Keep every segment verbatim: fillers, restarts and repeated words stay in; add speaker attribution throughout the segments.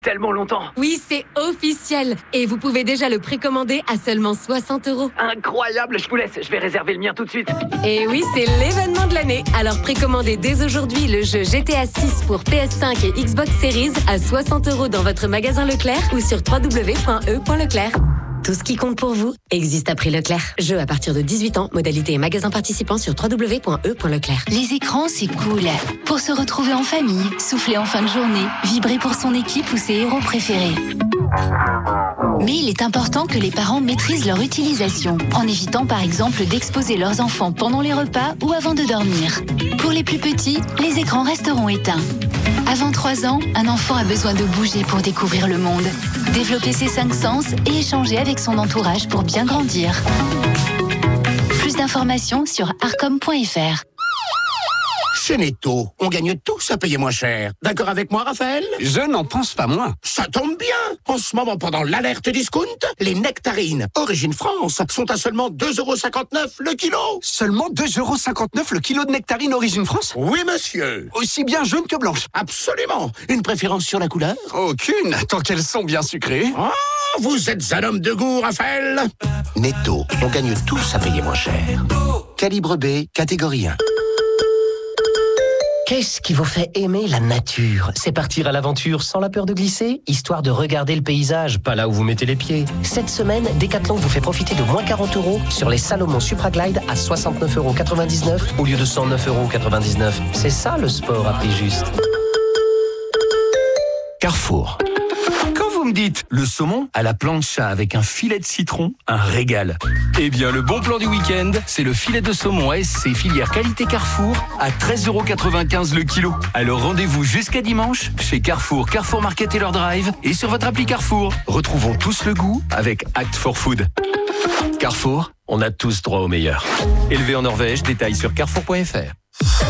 Speaker 1: Tellement longtemps.
Speaker 2: Oui, c'est officiel. Et vous pouvez déjà le précommander à seulement soixante euros.
Speaker 1: Incroyable, je vous laisse, je vais réserver le mien tout de suite.
Speaker 2: Et oui, c'est l'événement de l'année. Alors précommandez dès aujourd'hui le jeu G T A six pour P S cinq et Xbox Series à soixante euros dans votre magasin Leclerc ou sur w w w point e point leclerc. Tout ce qui compte pour vous existe à prix Leclerc. Jeu à partir de dix-huit ans, modalité et magasin participant sur w w w point e point leclerc.
Speaker 3: Les écrans, c'est cool. Pour se retrouver en famille, souffler en fin de journée, vibrer pour son équipe ou ses héros préférés. Mais il est important que les parents maîtrisent leur utilisation, en évitant par exemple d'exposer leurs enfants pendant les repas ou avant de dormir. Pour les plus petits, les écrans resteront éteints. Avant trois ans, un enfant a besoin de bouger pour découvrir le monde, développer ses cinq sens et échanger avec son entourage pour bien grandir. Plus d'informations sur arcom point f r.
Speaker 4: Chez Netto, on gagne tous à payer moins cher. D'accord avec moi, Raphaël?
Speaker 5: Je n'en pense pas moins.
Speaker 4: Ça tombe bien. En ce moment, pendant l'alerte discount, les nectarines Origine France sont à seulement deux euros cinquante-neuf le kilo.
Speaker 5: Seulement deux euros cinquante-neuf le kilo de nectarines Origine France?
Speaker 4: Oui, monsieur.
Speaker 5: Aussi bien jaune que blanche?
Speaker 4: Absolument. Une préférence sur la couleur?
Speaker 5: Aucune, tant qu'elles sont bien sucrées.
Speaker 4: Oh, vous êtes un homme de goût, Raphaël. Netto, on gagne tous à payer moins cher. Calibre B, catégorie un.
Speaker 6: Qu'est-ce qui vous fait aimer la nature? C'est partir à l'aventure sans la peur de glisser, histoire de regarder le paysage, pas là où vous mettez les pieds. Cette semaine, Decathlon vous fait profiter de moins quarante euros sur les Salomon Supra Glide à soixante-neuf euros quatre-vingt-dix-neuf au lieu de cent neuf euros quatre-vingt-dix-neuf. C'est ça le sport à prix juste.
Speaker 7: Carrefour. Quand vous me dites le saumon à la plancha avec un filet de citron, un régal. Eh bien, le bon plan du week-end, c'est le filet de saumon A S C filière qualité Carrefour à treize euros quatre-vingt-quinze le kilo. Alors rendez-vous jusqu'à dimanche chez Carrefour, Carrefour Market et leur drive et sur votre appli Carrefour. Retrouvons tous le goût avec Act for Food. Carrefour, on a tous droit au meilleur. Élevé en Norvège, détails sur carrefour point f r.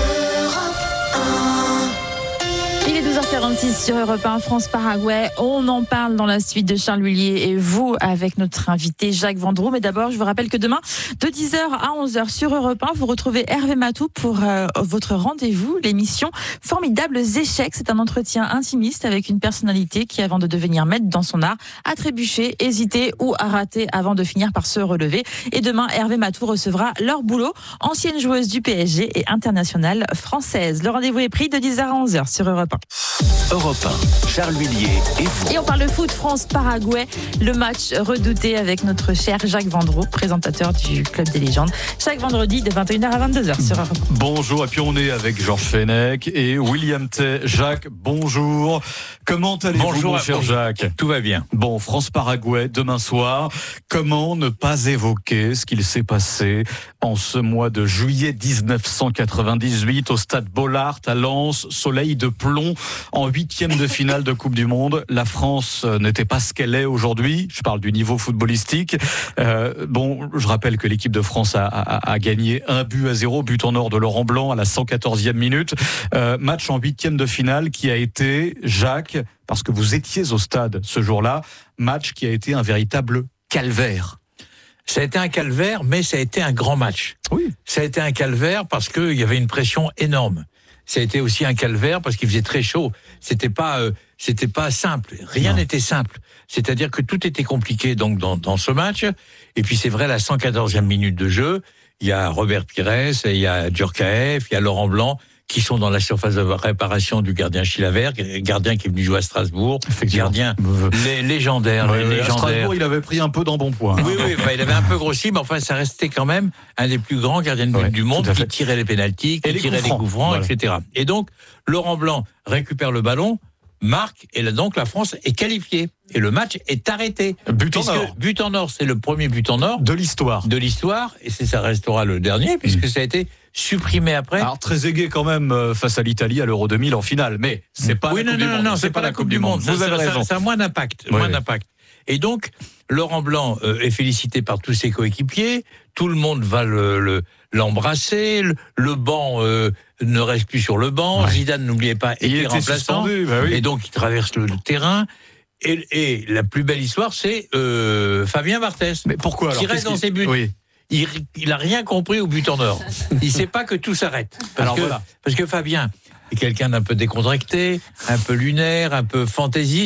Speaker 8: Il est douze heures quarante-six sur Europe un, France-Paraguay. On en parle dans la suite de Charles Lhuillier et vous avec notre invité Jacques Vendroux. Mais d'abord, je vous rappelle que demain, de dix heures à onze heures sur Europe un, vous retrouvez Hervé Matou pour euh, votre rendez-vous, l'émission Formidables échecs. C'est un entretien intimiste avec une personnalité qui, avant de devenir maître dans son art, a trébuché, hésité ou a raté avant de finir par se relever. Et demain, Hervé Matou recevra Laure Boulot, ancienne joueuse du P S G et internationale française. Le rendez-vous est pris de dix heures à onze heures sur Europe un.
Speaker 7: Europe un, Charles Lhuillier et vous.
Speaker 8: Et on parle de foot France-Paraguay, le match redouté avec notre cher Jacques Vendroux, présentateur du Club des légendes, chaque vendredi de vingt et une heures à vingt-deux heures sur Europe un.
Speaker 9: Bonjour, et puis on est avec Georges Fenech et William Tay. Jacques, bonjour. Comment allez-vous,
Speaker 10: bonjour,
Speaker 9: mon cher
Speaker 10: bonjour.
Speaker 9: Jacques?
Speaker 10: Tout va bien.
Speaker 9: Bon, France-Paraguay, demain soir. Comment ne pas évoquer ce qu'il s'est passé en ce mois de juillet dix-neuf cent quatre-vingt-dix-huit au stade Bollaert à Lens, soleil de plomb en huitième de finale de Coupe du Monde. La France n'était pas ce qu'elle est aujourd'hui. Je parle du niveau footballistique. Euh, bon, je rappelle que l'équipe de France a, a, a gagné un but à zéro, but en or de Laurent Blanc à la cent quatorzième minute. Euh, match en huitième de finale qui a été, Jacques, parce que vous étiez au stade ce jour-là, match qui a été un véritable calvaire.
Speaker 10: Ça a été un calvaire, mais ça a été un grand match.
Speaker 9: Oui.
Speaker 10: Ça a été un calvaire parce qu'il y avait une pression énorme. Ça a été aussi un calvaire parce qu'il faisait très chaud. C'était pas, euh, c'était pas simple. Rien n'était simple. C'est-à-dire que tout était compliqué donc dans, dans ce match. Et puis c'est vrai, la cent quatorzième minute de jeu, il y a Robert Pires, il y a Djurkaeff, il y a Laurent Blanc qui sont dans la surface de réparation du gardien Chilavert, gardien qui est venu jouer à Strasbourg, gardien lé- légendaire,
Speaker 9: Ouais,
Speaker 10: légendaire.
Speaker 9: À Strasbourg, il avait pris un peu d'embonpoint.
Speaker 10: Oui, oui, enfin, il avait un peu grossi, mais enfin, ça restait quand même un des plus grands gardiens de but
Speaker 9: ouais,
Speaker 10: du monde, qui tirait les pénaltys, qui
Speaker 9: les
Speaker 10: tirait
Speaker 9: coups
Speaker 10: les
Speaker 9: francs,
Speaker 10: coups francs,
Speaker 9: voilà.
Speaker 10: et cetera. Et donc, Laurent Blanc récupère le ballon, marque, et là, donc, la France est qualifiée. Et le match est arrêté.
Speaker 9: But en
Speaker 10: puisque
Speaker 9: or.
Speaker 10: But en or, c'est le premier but en or.
Speaker 9: De l'histoire.
Speaker 10: De l'histoire, et c'est, ça restera le dernier, puisque mmh. ça a été supprimé après.
Speaker 9: Alors, très aigué quand même euh, face à l'Italie à l'Euro deux mille en finale, mais c'est pas
Speaker 10: oui,
Speaker 9: la
Speaker 10: non,
Speaker 9: Coupe
Speaker 10: non,
Speaker 9: du
Speaker 10: non,
Speaker 9: Monde.
Speaker 10: non, c'est, c'est pas la Coupe du Monde.
Speaker 9: Vous
Speaker 10: ça,
Speaker 9: avez
Speaker 10: ça,
Speaker 9: raison.
Speaker 10: Ça a moins d'impact.
Speaker 9: Oui,
Speaker 10: moins
Speaker 9: oui.
Speaker 10: d'impact. Et donc, Laurent Blanc euh, est félicité par tous ses coéquipiers. Tout le monde va le, le, l'embrasser. Le, le banc euh, ne reste plus sur le banc. Ouais. Zidane, n'oubliez pas, était, était remplaçant.
Speaker 9: Bah oui.
Speaker 10: Et donc, il traverse le, le terrain. Et, et la plus belle histoire, c'est euh, Fabien Barthez.
Speaker 9: Mais pourquoi alors,
Speaker 10: qui reste dans
Speaker 9: qu'il...
Speaker 10: ses buts.
Speaker 9: Oui.
Speaker 10: Il, il a rien compris au but en or. Il sait pas que tout s'arrête. Parce
Speaker 9: alors
Speaker 10: que,
Speaker 9: voilà.
Speaker 10: parce que Fabien est quelqu'un d'un peu décontracté, un peu lunaire, un peu fantaisiste.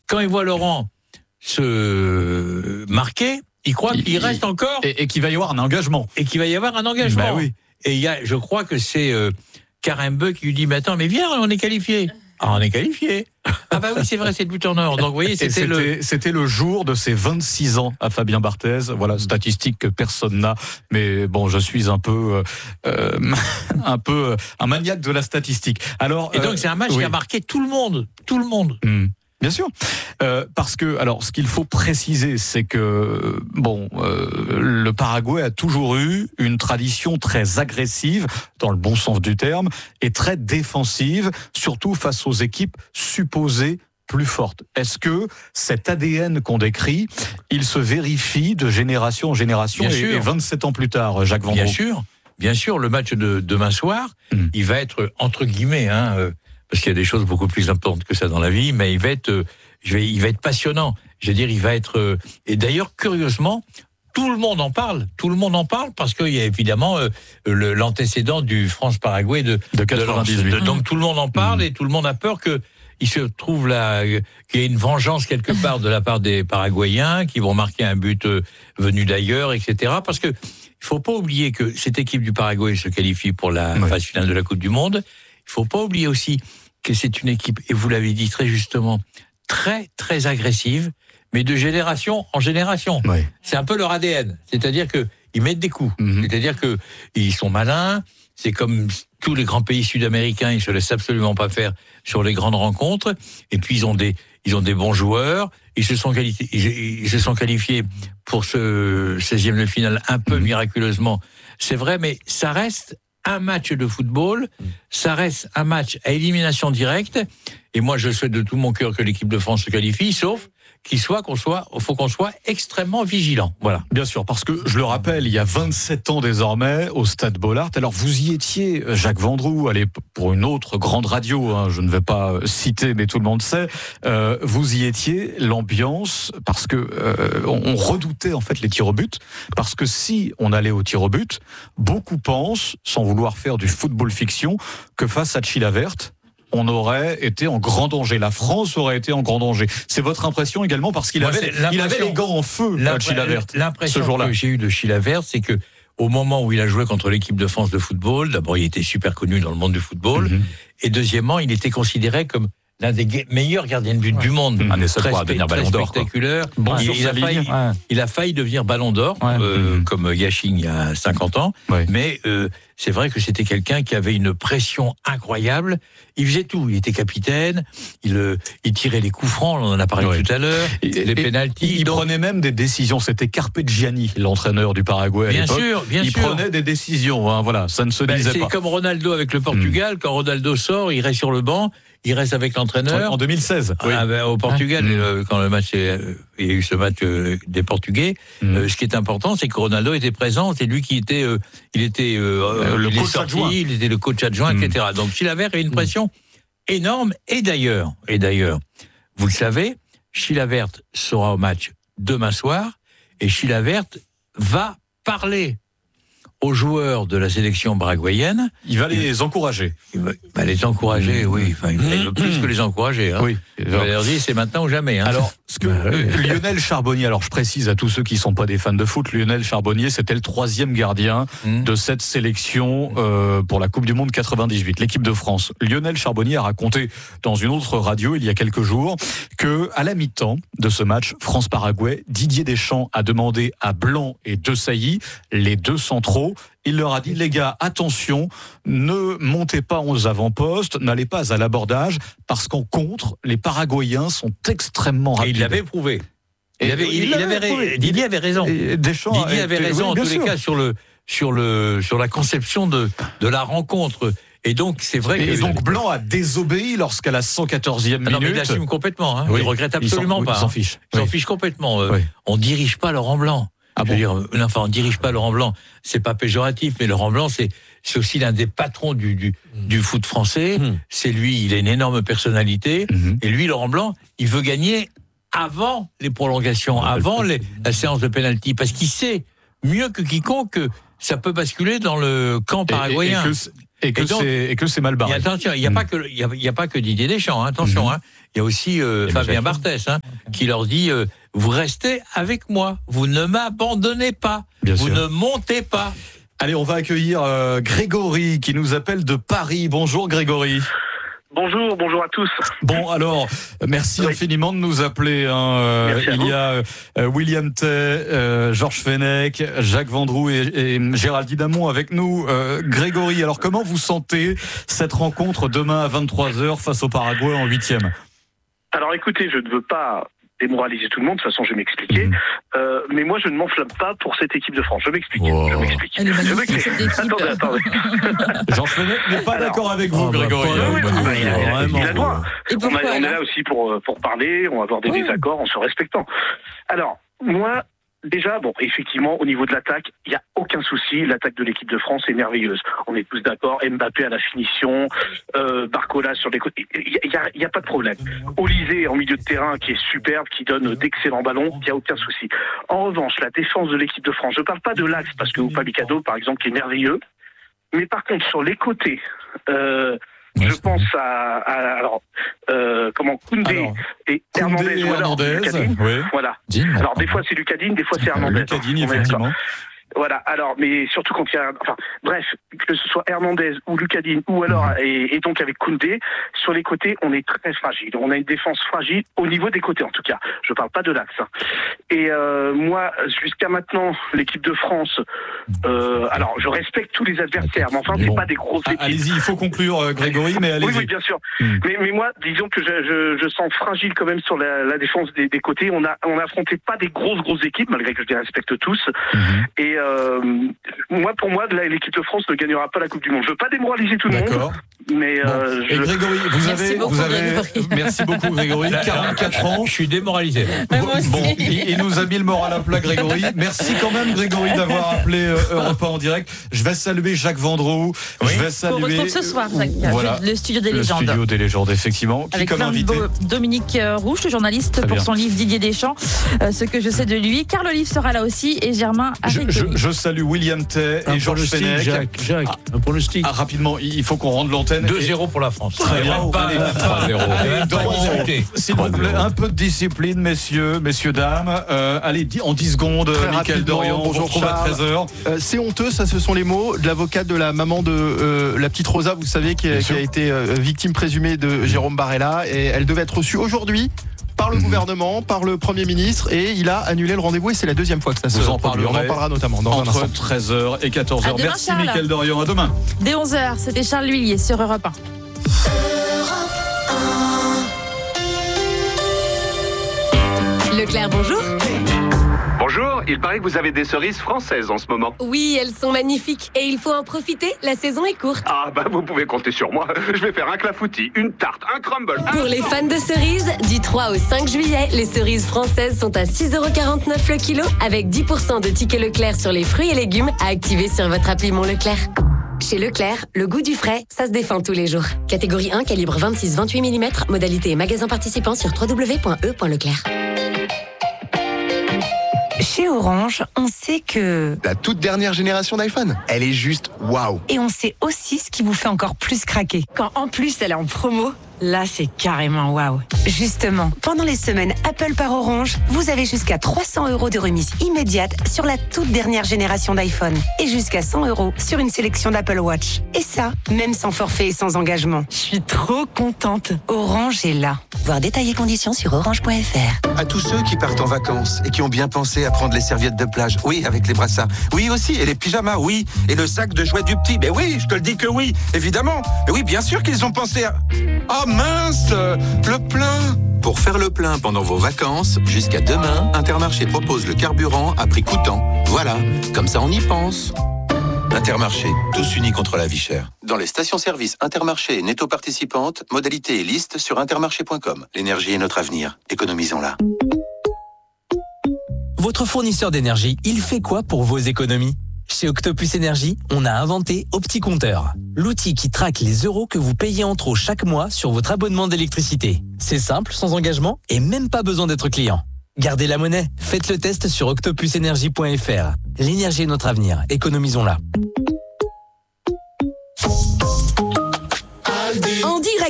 Speaker 10: quand il voit Laurent se marquer, il croit qu'il reste
Speaker 9: il,
Speaker 10: encore
Speaker 9: et, et qu'il va y avoir un engagement.
Speaker 10: Et qu'il va y avoir un engagement.
Speaker 9: Ben oui.
Speaker 10: Et il y a, je crois que c'est euh, Karembeu qui lui dit, mais attends, mais viens, on est qualifié. Ah, on est qualifié. Ah bah oui, c'est vrai, c'est le but en or. Donc vous voyez, c'était,
Speaker 9: c'était
Speaker 10: le...
Speaker 9: c'était le jour de ses vingt-six ans à Fabien Barthez. Voilà, statistique que personne n'a. Mais bon, je suis un peu, euh, un peu euh, un maniaque de la statistique. Alors,
Speaker 10: et donc
Speaker 9: euh,
Speaker 10: c'est un match
Speaker 9: oui.
Speaker 10: qui a marqué tout le monde, tout le monde.
Speaker 9: Mmh. Bien sûr, euh, parce que alors ce qu'il faut préciser, c'est que bon, euh, le Paraguay a toujours eu une tradition très agressive, dans le bon sens du terme, et très défensive, surtout face aux équipes supposées plus fortes. Est-ce que cet A D N qu'on décrit, il se vérifie de génération en génération et, et vingt-sept ans plus tard, Jacques Vendroux?
Speaker 10: Bien sûr, bien sûr, le match de demain soir, mmh. il va être entre guillemets, hein. Euh, parce qu'il y a des choses beaucoup plus importantes que ça dans la vie, mais il va être, euh, je vais, il va être passionnant. Je veux dire, il va être. Euh, et d'ailleurs, curieusement, tout le monde en parle. Tout le monde en parle parce qu'il y a évidemment euh, le, l'antécédent du France-Paraguay de,
Speaker 9: de quatre-vingt-dix-huit.
Speaker 10: De, donc tout le monde en parle mmh. et tout le monde a peur que il se trouve là, euh, qu'il y ait une vengeance quelque part de la part des Paraguayens qui vont marquer un but euh, venu d'ailleurs, et cetera. Parce que il faut pas oublier que cette équipe du Paraguay se qualifie pour la oui. phase finale de la Coupe du Monde. Il faut pas oublier aussi que c'est une équipe, et vous l'avez dit très justement, très, très agressive, mais de génération en génération. Oui. C'est un peu leur A D N. C'est-à-dire qu'ils mettent des coups. Mm-hmm. C'est-à-dire qu'ils sont malins. C'est comme tous les grands pays sud-américains, ils se laissent absolument pas faire sur les grandes rencontres. Et puis, ils ont des, ils ont des bons joueurs. Ils se sont qualifiés, ils, ils se sont qualifiés pour ce seizième de finale un peu mm-hmm. miraculeusement. C'est vrai, mais ça reste un match de football, ça reste un match à élimination directe, et moi je souhaite de tout mon cœur que l'équipe de France se qualifie, sauf qu'il soit, qu'on soit, faut qu'on soit extrêmement vigilant. Voilà.
Speaker 9: Bien sûr, parce que je le rappelle, il y a vingt-sept ans désormais au Stade Bollaert. Alors vous y étiez, Jacques Vendroux, allez pour une autre grande radio, hein, je ne vais pas citer, mais tout le monde sait. Euh, vous y étiez, l'ambiance, parce que euh, on, on redoutait en fait les tirs au but, parce que si on allait au tir au but, beaucoup pensent, sans vouloir faire du football fiction, que face à Chilavert, on aurait été en grand danger. La France aurait été en grand danger. C'est votre impression également, parce qu'il Moi, avait, il avait les gants en feu, Chilavert.
Speaker 10: L'impression ce jour-là. que j'ai eue de Chilavert, c'est que au moment où il a joué contre l'équipe de France de football, d'abord, il était super connu dans le monde du football, mm-hmm. et deuxièmement, il était considéré comme l'un des meilleurs gardiens de but ouais. du monde.
Speaker 9: Mmh. Un
Speaker 10: très,
Speaker 9: très, très
Speaker 10: ballon d'or, spectaculaire. Bon, il, il, a failli, ouais. il a failli devenir ballon d'or, ouais. euh, mmh. comme Yachine il y a cinquante ans. Ouais. Mais euh, c'est vrai que c'était quelqu'un qui avait une pression incroyable. Il faisait tout. Il était capitaine. Il, euh, il tirait les coups francs. On en a parlé ouais. tout à l'heure. Et, les pénaltys.
Speaker 9: Il
Speaker 10: donc...
Speaker 9: prenait même des décisions. C'était Carpegiani, l'entraîneur du Paraguay à
Speaker 10: bien
Speaker 9: l'époque.
Speaker 10: Sûr, bien
Speaker 9: il
Speaker 10: sûr.
Speaker 9: prenait des décisions. Hein, voilà, ça ne se ben, disait
Speaker 10: c'est
Speaker 9: pas.
Speaker 10: C'est comme Ronaldo avec le Portugal. Mmh. Quand Ronaldo sort, il reste sur le banc. Il reste avec l'entraîneur.
Speaker 9: En deux mille seize.
Speaker 10: Oui. Ah, ben, au Portugal, mmh. quand le match est, il y a eu ce match des Portugais. Mmh. Euh, ce qui est important, c'est que Ronaldo était présent. C'est lui qui était, euh, il était euh,
Speaker 9: le
Speaker 10: il
Speaker 9: coach
Speaker 10: sorti,
Speaker 9: adjoint.
Speaker 10: Il était le coach adjoint, mmh. et cetera. Donc Chilavert avait une pression mmh. énorme. Et d'ailleurs, et d'ailleurs, vous le savez, Chilavert sera au match demain soir, et Chilavert va parler aux joueurs de la sélection paraguayenne.
Speaker 9: Il va les encourager.
Speaker 10: Il va, il va les encourager, mmh. oui. Enfin, il va plus que les encourager. Hein. Oui. Il va leur dire, c'est maintenant ou jamais. Hein.
Speaker 9: Alors, ce que bah, oui. Lionel Charbonnier, alors je précise à tous ceux qui ne sont pas des fans de foot, Lionel Charbonnier, c'était le troisième gardien mmh. de cette sélection euh, pour la Coupe du Monde quatre-vingt-dix-huit, l'équipe de France. Lionel Charbonnier a raconté dans une autre radio, il y a quelques jours, que à la mi-temps de ce match France-Paraguay, Didier Deschamps a demandé à Blanc et Desailly, les deux centraux, il leur a dit, les gars, attention, ne montez pas aux avant-postes, n'allez pas à l'abordage, parce qu'en contre, les Paraguayens sont extrêmement rapides.
Speaker 10: Et il l'avait prouvé. Il avait, il, il, il avait, avait Didier avait raison.
Speaker 9: Deschamps
Speaker 10: Didier avait raison, oui, en tous sûr. les cas, sur, le, sur, le, sur la conception de, de la rencontre. Et donc, c'est vrai
Speaker 9: et
Speaker 10: que...
Speaker 9: donc, Blanc a désobéi lorsqu'à la cent quatorzième
Speaker 10: ah non,
Speaker 9: minute.
Speaker 10: Mais il assume complètement. Hein.
Speaker 9: Oui.
Speaker 10: Il regrette absolument
Speaker 9: il
Speaker 10: pas.
Speaker 9: Il s'en fiche.
Speaker 10: Il s'en
Speaker 9: oui.
Speaker 10: fiche complètement.
Speaker 9: Oui.
Speaker 10: On dirige pas Laurent Blanc. Ah bon. Je veux dire, enfin, on dirige pas Laurent Blanc. C'est pas péjoratif, mais Laurent Blanc, c'est, c'est aussi l'un des patrons du, du, mmh. du foot français. Mmh. C'est lui, il a une énorme personnalité. Mmh. Et lui, Laurent Blanc, il veut gagner avant les prolongations, mmh. avant les, la séance de pénalty, parce qu'il sait mieux que quiconque que ça peut basculer dans le camp paraguayen.
Speaker 9: Et, et, et que Et que,
Speaker 10: Et donc,
Speaker 9: c'est, et que c'est mal barré.
Speaker 10: Et attention, il n'y a,
Speaker 9: Mmh.
Speaker 10: pas que- il y a, il y a pas que Didier Deschamps, hein, attention.
Speaker 9: Mmh.
Speaker 10: Hein. Il y a aussi euh,
Speaker 9: Et
Speaker 10: Fabien
Speaker 9: Jacques.
Speaker 10: Barthès hein, qui leur dit euh, vous restez avec moi, vous ne m'abandonnez pas,
Speaker 9: Bien
Speaker 10: vous
Speaker 9: sûr.
Speaker 10: ne montez pas.
Speaker 9: Allez, on va accueillir euh, Grégory qui nous appelle de Paris. Bonjour Grégory.
Speaker 1: Bonjour, bonjour à tous.
Speaker 9: Bon, alors, merci
Speaker 1: Oui.
Speaker 9: infiniment de nous appeler. Hein. Euh,
Speaker 1: Merci à
Speaker 9: il
Speaker 1: vous.
Speaker 9: y a euh, William Tay, euh, Georges Fenech, Jacques Vendroux et, et Géraldine Damon avec nous. Euh, Grégory, alors comment vous sentez cette rencontre demain à vingt-trois heures face au Paraguay en huitième?
Speaker 1: Alors écoutez, je ne veux pas démoraliser tout le monde, de toute façon je vais m'expliquer,
Speaker 9: Mmh.
Speaker 1: euh, mais moi je ne m'enflamme pas pour cette équipe de France. Je m'explique,
Speaker 9: Wow.
Speaker 1: je m'explique.
Speaker 8: Elle est
Speaker 1: Je
Speaker 8: magnifique,
Speaker 1: m'explique.
Speaker 8: cette équipe.
Speaker 1: Attendez, attendez.
Speaker 9: Georges Fenech n'est pas
Speaker 1: Alors,
Speaker 9: d'accord avec vous,
Speaker 10: oh, bah,
Speaker 9: Grégory.
Speaker 10: pas-
Speaker 1: Oui, oui,
Speaker 10: bah,
Speaker 1: oui,
Speaker 10: bah,
Speaker 1: il a- il a-
Speaker 9: vraiment.
Speaker 1: il a le droit.
Speaker 8: Et
Speaker 1: On, a-
Speaker 8: pourquoi
Speaker 1: on est
Speaker 8: alors
Speaker 1: là aussi pour, euh, pour parler, on va avoir des
Speaker 8: Oui.
Speaker 1: désaccords en se respectant. Alors, moi, déjà, bon, effectivement, au niveau de l'attaque, il n'y a aucun souci. L'attaque de l'équipe de France est merveilleuse. On est tous d'accord. Mbappé à la finition, euh, Barcola sur les côtés. Il n'y a, il y a pas de problème. Olysée en milieu de terrain qui est superbe, qui donne d'excellents ballons, il n'y a aucun souci. En revanche, la défense de l'équipe de France, je ne parle pas de l'axe, parce que Upamecano, par exemple, qui est merveilleux. Mais par contre, sur les côtés, euh, je pense à, à alors, euh, comment Koundé
Speaker 9: Alors,
Speaker 1: et
Speaker 9: Koundé
Speaker 1: Hernandez,
Speaker 9: et
Speaker 1: ou alors
Speaker 9: Hernandez,
Speaker 1: Lucadine.
Speaker 9: oui.
Speaker 1: Voilà.
Speaker 9: Digne.
Speaker 1: Alors des fois c'est Lucadine, des fois c'est Hernandez.
Speaker 9: Lucadine,
Speaker 1: On est d'accord.
Speaker 9: effectivement.
Speaker 1: Voilà. Alors, mais surtout quand il y a, enfin, bref, que ce soit Hernandez ou Lucadine ou alors et, et donc avec Koundé, sur les côtés, on est très fragile. On a une défense fragile au niveau des côtés en tout cas. Je parle pas de l'axe. hein. Et euh, moi, jusqu'à maintenant, l'équipe de France, euh, alors je respecte tous les adversaires, mais enfin c'est
Speaker 9: Bon.
Speaker 1: pas des grosses
Speaker 9: Ah,
Speaker 1: équipes.
Speaker 9: allez-y, il faut conclure, euh, Grégory, mais allez-y.
Speaker 1: Oui, oui, bien sûr.
Speaker 9: Hmm.
Speaker 1: Mais, mais moi, disons que je, je, je sens fragile quand même sur la, la défense des, des côtés. On a, on a affronté pas des grosses, grosses équipes, malgré que je les respecte tous.
Speaker 9: Mhm.
Speaker 1: Et euh, moi, pour moi, là, l'équipe de France ne gagnera pas la Coupe du Monde. Je veux pas démoraliser tout le monde,
Speaker 9: D'accord.
Speaker 1: mais
Speaker 9: Bon.
Speaker 1: euh,
Speaker 9: Et
Speaker 1: je...
Speaker 9: Grégory, vous
Speaker 8: Merci
Speaker 9: avez,
Speaker 8: beaucoup,
Speaker 9: vous avez,
Speaker 8: Grégory.
Speaker 9: merci beaucoup Grégory, quarante-quatre ans.
Speaker 10: Je suis démoralisé.
Speaker 8: Ouais, moi aussi.
Speaker 9: Bon, il, il nous a mis le moral à plat, Grégory. Merci quand même, Grégory, d'avoir appelé euh, Europe un en direct. Je vais saluer Jacques Vendroux.
Speaker 10: Oui.
Speaker 9: Je vais
Speaker 8: Qu'on
Speaker 9: saluer.
Speaker 8: retrouve ce soir, Jacques,
Speaker 9: Voilà.
Speaker 8: le studio des
Speaker 9: Le
Speaker 8: légendes.
Speaker 9: studio des légendes, effectivement. Qui
Speaker 8: Avec
Speaker 9: comme
Speaker 8: plein de
Speaker 9: invité
Speaker 8: beaux- Dominique euh, Rouge, le journaliste
Speaker 9: Très
Speaker 8: pour
Speaker 9: bien.
Speaker 8: son livre Didier Deschamps, euh, ce que je sais de lui. Carl Olive sera là aussi et Germain
Speaker 9: je,
Speaker 8: avec
Speaker 9: je,
Speaker 8: lui.
Speaker 9: je salue William Tay et
Speaker 10: Un
Speaker 9: Georges
Speaker 10: pronostic,
Speaker 9: Fenech.
Speaker 10: Jacques, Jacques, un pronostic.
Speaker 9: Ah, rapidement, il il faut qu'on rende l'antenne.
Speaker 10: deux
Speaker 9: Et-
Speaker 10: zéro pour la France.
Speaker 9: Très bien.
Speaker 10: Pas,
Speaker 9: Allez,
Speaker 10: trois zéro.
Speaker 9: Allez, donc,
Speaker 10: discuter.
Speaker 9: s'il vous plaît, un peu de discipline, messieurs, messieurs, dames. Euh, allez, di- en dix secondes,
Speaker 5: Très
Speaker 9: Mickaël
Speaker 5: rapidement,
Speaker 9: Dorian, on vous
Speaker 5: bonjour
Speaker 9: retrouve à
Speaker 5: Charles.
Speaker 9: treize heures.
Speaker 5: Euh, c'est honteux, ça ce sont les mots de l'avocate de la maman de euh, la petite Rosa, vous savez, qui,
Speaker 9: Bien
Speaker 5: a-
Speaker 9: sûr.
Speaker 5: qui a été euh, victime présumée de Jérôme Barella. Et elle devait être reçue aujourd'hui par le
Speaker 9: Mhm.
Speaker 5: gouvernement, par le Premier ministre, et il a annulé le rendez-vous et c'est la deuxième fois que ça se
Speaker 9: Vous en
Speaker 5: produit. On en
Speaker 9: parlerez
Speaker 5: parlera notamment dans un instant.
Speaker 9: Entre treize heures et quatorze heures.
Speaker 8: À demain,
Speaker 9: Merci,
Speaker 8: Charles.
Speaker 9: Mickaël Dorian. À demain.
Speaker 8: Dès onze heures, c'était Charles Lhuillier sur Europe un.
Speaker 2: Leclerc, bonjour.
Speaker 11: Bonjour, il paraît que vous avez des cerises françaises en ce moment.
Speaker 2: Oui, elles sont magnifiques et il faut en profiter, la saison est courte.
Speaker 11: Ah bah vous pouvez compter sur moi. Je vais faire un clafoutis, une tarte, un crumble. un-
Speaker 2: Pour les fans de cerises, du trois au cinq juillet, les cerises françaises sont à six euros quarante-neuf le kilo avec dix pour cent de tickets Leclerc sur les fruits et légumes à activer sur votre appli Mon Leclerc. Chez Leclerc, le goût du frais, ça se défend tous les jours. Catégorie un, calibre vingt-six vingt-huit millimètres, modalité et magasin participant sur w w w point e point leclerc.
Speaker 12: Chez Orange, on sait que...
Speaker 4: La toute dernière génération d'iPhone, elle est juste waouh.
Speaker 12: Et on sait aussi ce qui vous fait encore plus craquer. Quand en plus elle est en promo, là c'est carrément waouh. Justement, pendant les semaines Apple par Orange, vous avez jusqu'à trois cents euros de remise immédiate sur la toute dernière génération d'iPhone. Et jusqu'à cent euros sur une sélection d'Apple Watch. Et ça, même sans forfait et sans engagement. Je suis trop contente. Orange est là. Voir détails et conditions sur orange point f r.
Speaker 4: À tous ceux qui partent en vacances et qui ont bien pensé à prendre les serviettes de plage, oui, avec les brassards, oui aussi, et les pyjamas, oui, et le sac de jouets du petit, mais oui, je te le dis que oui, évidemment, mais oui, bien sûr qu'ils ont pensé à... Oh mince, le plein. Pour faire le plein pendant vos vacances, jusqu'à demain, Intermarché propose le carburant à prix coûtant. Voilà, comme ça on y pense. Intermarché, tous unis contre la vie chère. Dans les stations-service Intermarché et Netto participantes, modalité et liste sur intermarché point com. L'énergie est notre avenir, économisons-la.
Speaker 13: Votre fournisseur d'énergie, il fait quoi pour vos économies ? Chez Octopus Énergie, on a inventé OptiCompteur, l'outil qui traque les euros que vous payez en trop chaque mois sur votre abonnement d'électricité. C'est simple, sans engagement et même pas besoin d'être client. Gardez la monnaie, faites le test sur octopus énergie point f r. L'énergie est notre avenir, économisons-la.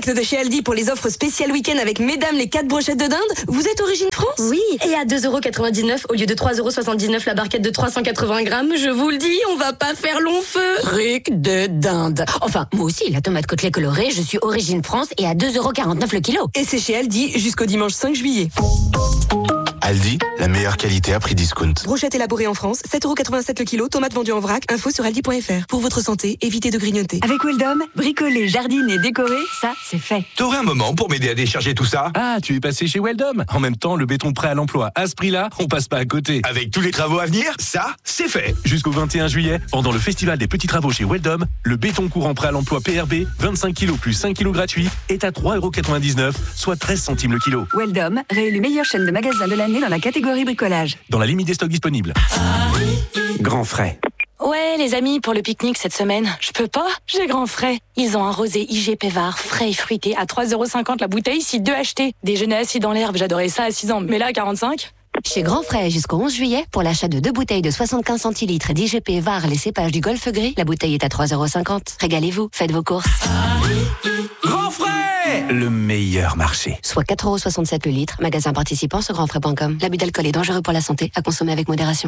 Speaker 14: direct de chez Aldi pour les offres spéciales week-end avec mesdames les quatre brochettes de dinde. Vous êtes Origine France?
Speaker 15: Oui, et à deux euros quatre-vingt-dix-neuf au lieu de trois euros soixante-dix-neuf la barquette de trois cent quatre-vingts grammes, je vous le dis, on va pas faire long feu.
Speaker 14: Truc de dinde. Enfin, moi aussi, la tomate côtelée colorée, je suis Origine France et à deux euros quarante-neuf le kilo. Et c'est chez Aldi jusqu'au dimanche cinq juillet.
Speaker 16: Aldi, la meilleure qualité à prix discount.
Speaker 14: Brochette élaborée en France, sept euros quatre-vingt-sept le kilo, tomates vendues en vrac, info sur aldi point fr. Pour votre santé, évitez de grignoter.
Speaker 12: Avec Weldom, bricoler, jardiner, décorer, ça, c'est fait.
Speaker 16: T'aurais un moment pour m'aider à décharger tout ça?
Speaker 17: Ah, tu es passé chez Weldom. En même temps, le béton prêt à l'emploi, à ce prix-là, on passe pas à côté.
Speaker 16: Avec tous les travaux à venir, ça, c'est fait.
Speaker 17: Jusqu'au vingt et un juillet, pendant le festival des petits travaux chez Weldom, le béton courant prêt à l'emploi P R B, vingt-cinq kilos plus cinq kilos gratuits, est à trois euros quatre-vingt-dix-neuf, soit treize centimes le kilo.
Speaker 12: Weldom, réélu meilleure chaîne de magasins de l'année dans la catégorie bricolage.
Speaker 17: Dans la limite des stocks disponibles.
Speaker 16: Grand frais.
Speaker 18: Ouais, les amis, pour le pique-nique cette semaine, je peux pas, j'ai Grand Frais. Ils ont un rosé I G Pévard, frais et fruité, à trois euros cinquante la bouteille, si deux achetés. Déjeuner assis dans l'herbe, j'adorais ça à six ans, mais là, à quarante-cinq.
Speaker 2: Chez Grand Frais, jusqu'au onze juillet, pour l'achat de deux bouteilles de soixante-quinze centilitres d'I G P Var, les cépages du Golfe Gris, la bouteille est à trois euros cinquante. Régalez-vous, faites vos courses.
Speaker 16: Grand frais, le meilleur marché.
Speaker 2: Soit quatre euros soixante-sept le litre, magasin participant sur grandfrais point com. L'abus d'alcool est dangereux pour la santé, à consommer avec modération.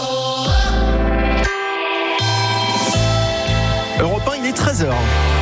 Speaker 5: Europe un, il est treize heures.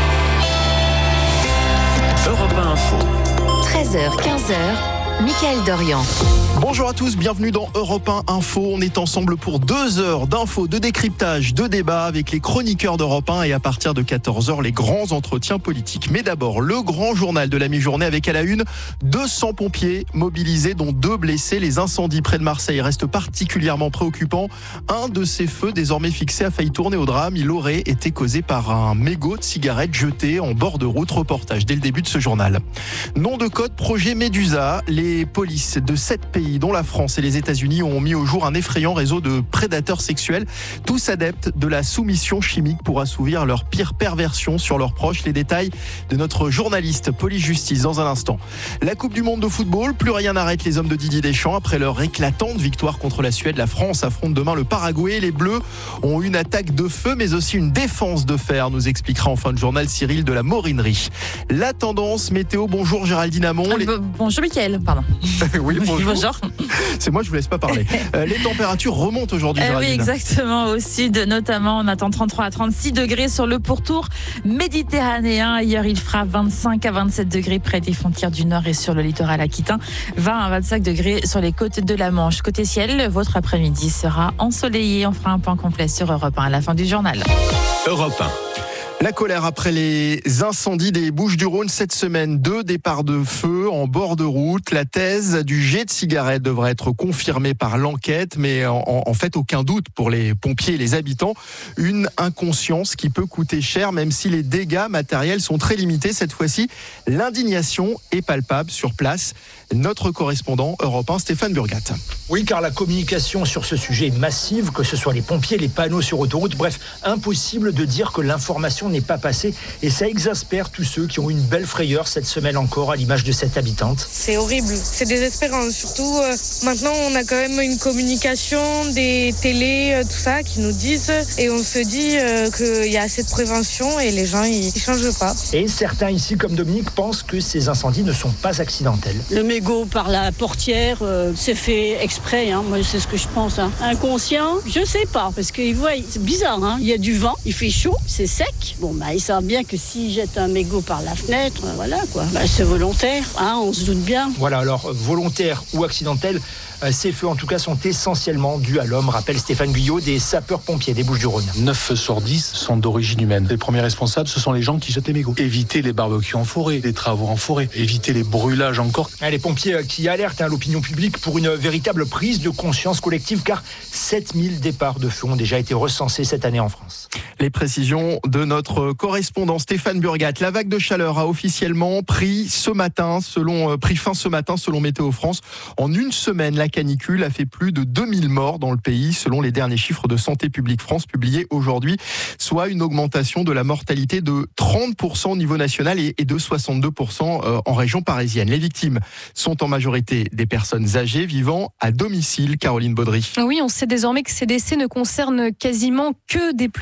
Speaker 16: Europe un Info.
Speaker 2: treize heures, quinze heures. Mickaël Dorian.
Speaker 5: Bonjour à tous, bienvenue dans Europe un Info. On est ensemble pour deux heures d'infos, de décryptage, de débat avec les chroniqueurs d'Europe un et à partir de quatorze heures, les grands entretiens politiques. Mais d'abord, le grand journal de la mi-journée avec à la une deux cents pompiers mobilisés, dont deux blessés. Les incendies près de Marseille restent particulièrement préoccupants. Un de ces feux, désormais fixé, a failli tourner au drame. Il aurait été causé par un mégot de cigarette jeté en bord de route. Reportage dès le début de ce journal. Nom de code, projet Médusa. Les polices de sept pays, dont la France et les États-Unis, ont mis au jour un effrayant réseau de prédateurs sexuels, tous adeptes de la soumission chimique pour assouvir leurs pires perversions sur leurs proches. Les détails de notre journaliste police-justice dans un instant. La Coupe du Monde de football, plus rien n'arrête les hommes de Didier Deschamps. Après leur éclatante victoire contre la Suède, la France affronte demain le Paraguay. Les Bleus ont une attaque de feu, mais aussi une défense de fer, nous expliquera en fin de journal Cyril de la Morinerie. La tendance météo, bonjour Géraldine Amont.
Speaker 8: Ah,
Speaker 5: les...
Speaker 8: Bonjour Mickaël, pardon.
Speaker 5: Oui, bonjour.
Speaker 8: Bonjour.
Speaker 5: C'est moi, je vous laisse pas parler. Euh, les températures remontent aujourd'hui.
Speaker 8: Euh, oui, exactement. Au sud, notamment, on attend trente-trois à trente-six degrés sur le pourtour méditerranéen. Hier, il fera vingt-cinq à vingt-sept degrés près des frontières du nord et sur le littoral aquitain. vingt à vingt-cinq degrés sur les côtes de la Manche. Côté ciel, votre après-midi sera ensoleillé. On fera un point complet sur Europe un à la fin du journal.
Speaker 16: Europe un.
Speaker 5: La colère après les incendies des Bouches-du-Rhône cette semaine. Deux départs de feu en bord de route. La thèse du jet de cigarette devrait être confirmée par l'enquête, mais en, en fait aucun doute pour les pompiers et les habitants. Une inconscience qui peut coûter cher, même si les dégâts matériels sont très limités. Cette fois-ci, l'indignation est palpable sur place. Notre correspondant Europe un, Stéphane Burgat.
Speaker 19: Oui, car la communication sur ce sujet est massive, que ce soit les pompiers, les panneaux sur autoroute, bref, impossible de dire que l'information n'est pas passée, et ça exaspère tous ceux qui ont eu une belle frayeur cette semaine encore, à l'image de cette habitante.
Speaker 20: C'est horrible, c'est désespérant, surtout euh, maintenant on a quand même une communication, des télés, euh, tout ça, qui nous disent, et on se dit euh, qu'il y a assez de prévention et les gens ils, ils changent pas.
Speaker 19: Et certains ici, comme Dominique, pensent que ces incendies ne sont pas accidentels.
Speaker 21: Le mégot par la portière, euh, c'est fait exprès, hein. Moi c'est ce que je pense. Hein. Inconscient, je sais pas, parce qu'ils voient, c'est bizarre, hein. Il y a du vent, il fait chaud, c'est sec. Bon, bah, ils savent bien que s'ils jettent un mégot par la fenêtre, voilà quoi. Bah, c'est volontaire, hein, on se doute bien.
Speaker 19: Voilà, alors volontaire ou accidentel, euh, ces feux en tout cas sont essentiellement dus à l'homme, rappelle Stéphane Guyot des sapeurs-pompiers des Bouches-du-Rhône.
Speaker 22: neuf feux sur dix sont d'origine humaine. Les premiers responsables, ce sont les gens qui jettent les mégots. Éviter les barbecues en forêt, les travaux en forêt, éviter les brûlages encore.
Speaker 19: Ah, les pompiers qui alertent hein, l'opinion publique pour une véritable prise de conscience collective, car sept mille départs de feu ont déjà été recensés cette année en France.
Speaker 5: Les précisions de notre correspondant Stéphane Burgat. La vague de chaleur a officiellement pris ce matin, selon pris fin ce matin selon Météo France. En une semaine, la canicule a fait plus de deux mille morts dans le pays, selon les derniers chiffres de Santé publique France publiés aujourd'hui, soit une augmentation de la mortalité de trente pour cent au niveau national et de soixante-deux pour cent en région parisienne. Les victimes sont en majorité des personnes âgées vivant à domicile. Caroline Baudry.
Speaker 23: Oui, on sait désormais que ces décès ne concernent quasiment que des plus de quarante-cinq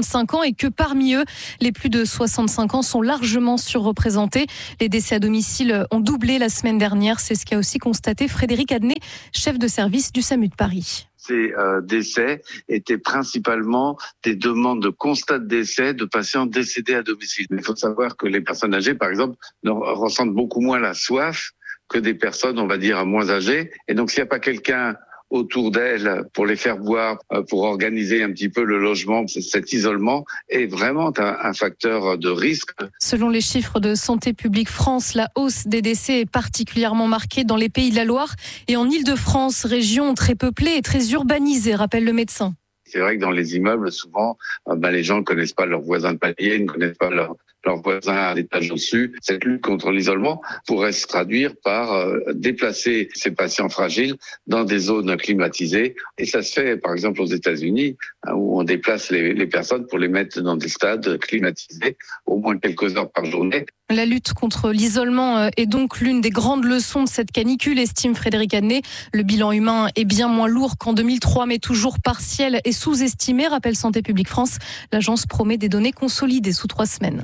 Speaker 3: soixante-cinq ans et que parmi eux, les plus de soixante-cinq ans sont largement surreprésentés. Les décès à domicile ont doublé la semaine dernière. C'est ce qu'a aussi constaté Frédéric Adnet, chef de service du SAMU de Paris.
Speaker 6: Ces euh, décès étaient principalement des demandes de constat de décès de patients décédés à domicile. Mais il faut savoir que les personnes âgées, par exemple, ressentent beaucoup moins la soif que des personnes, on va dire, moins âgées. Et donc, s'il n'y a pas quelqu'un autour d'elles pour les faire boire, pour organiser un petit peu le logement, cet isolement est vraiment un, un facteur de risque.
Speaker 3: Selon les chiffres de Santé publique France, la hausse des décès est particulièrement marquée dans les Pays de la Loire et en Île-de-France, région très peuplée et très urbanisée, rappelle le médecin.
Speaker 6: C'est vrai que dans les immeubles, souvent, ben, les gens ne connaissent pas leurs voisins de palier, ne connaissent pas leurs leurs voisins à l'étage au-dessus. Cette lutte contre l'isolement pourrait se traduire par euh, déplacer ces patients fragiles dans des zones climatisées. Et ça se fait, par exemple, aux États-Unis, hein, où on déplace les, les personnes pour les mettre dans des stades climatisés au moins quelques heures par journée.
Speaker 3: La lutte contre l'isolement est donc l'une des grandes leçons de cette canicule, estime Frédéric Adnet. Le bilan humain est bien moins lourd qu'en deux mille trois, mais toujours partiel et sous-estimé, rappelle Santé publique France. L'agence promet des données consolidées sous trois semaines.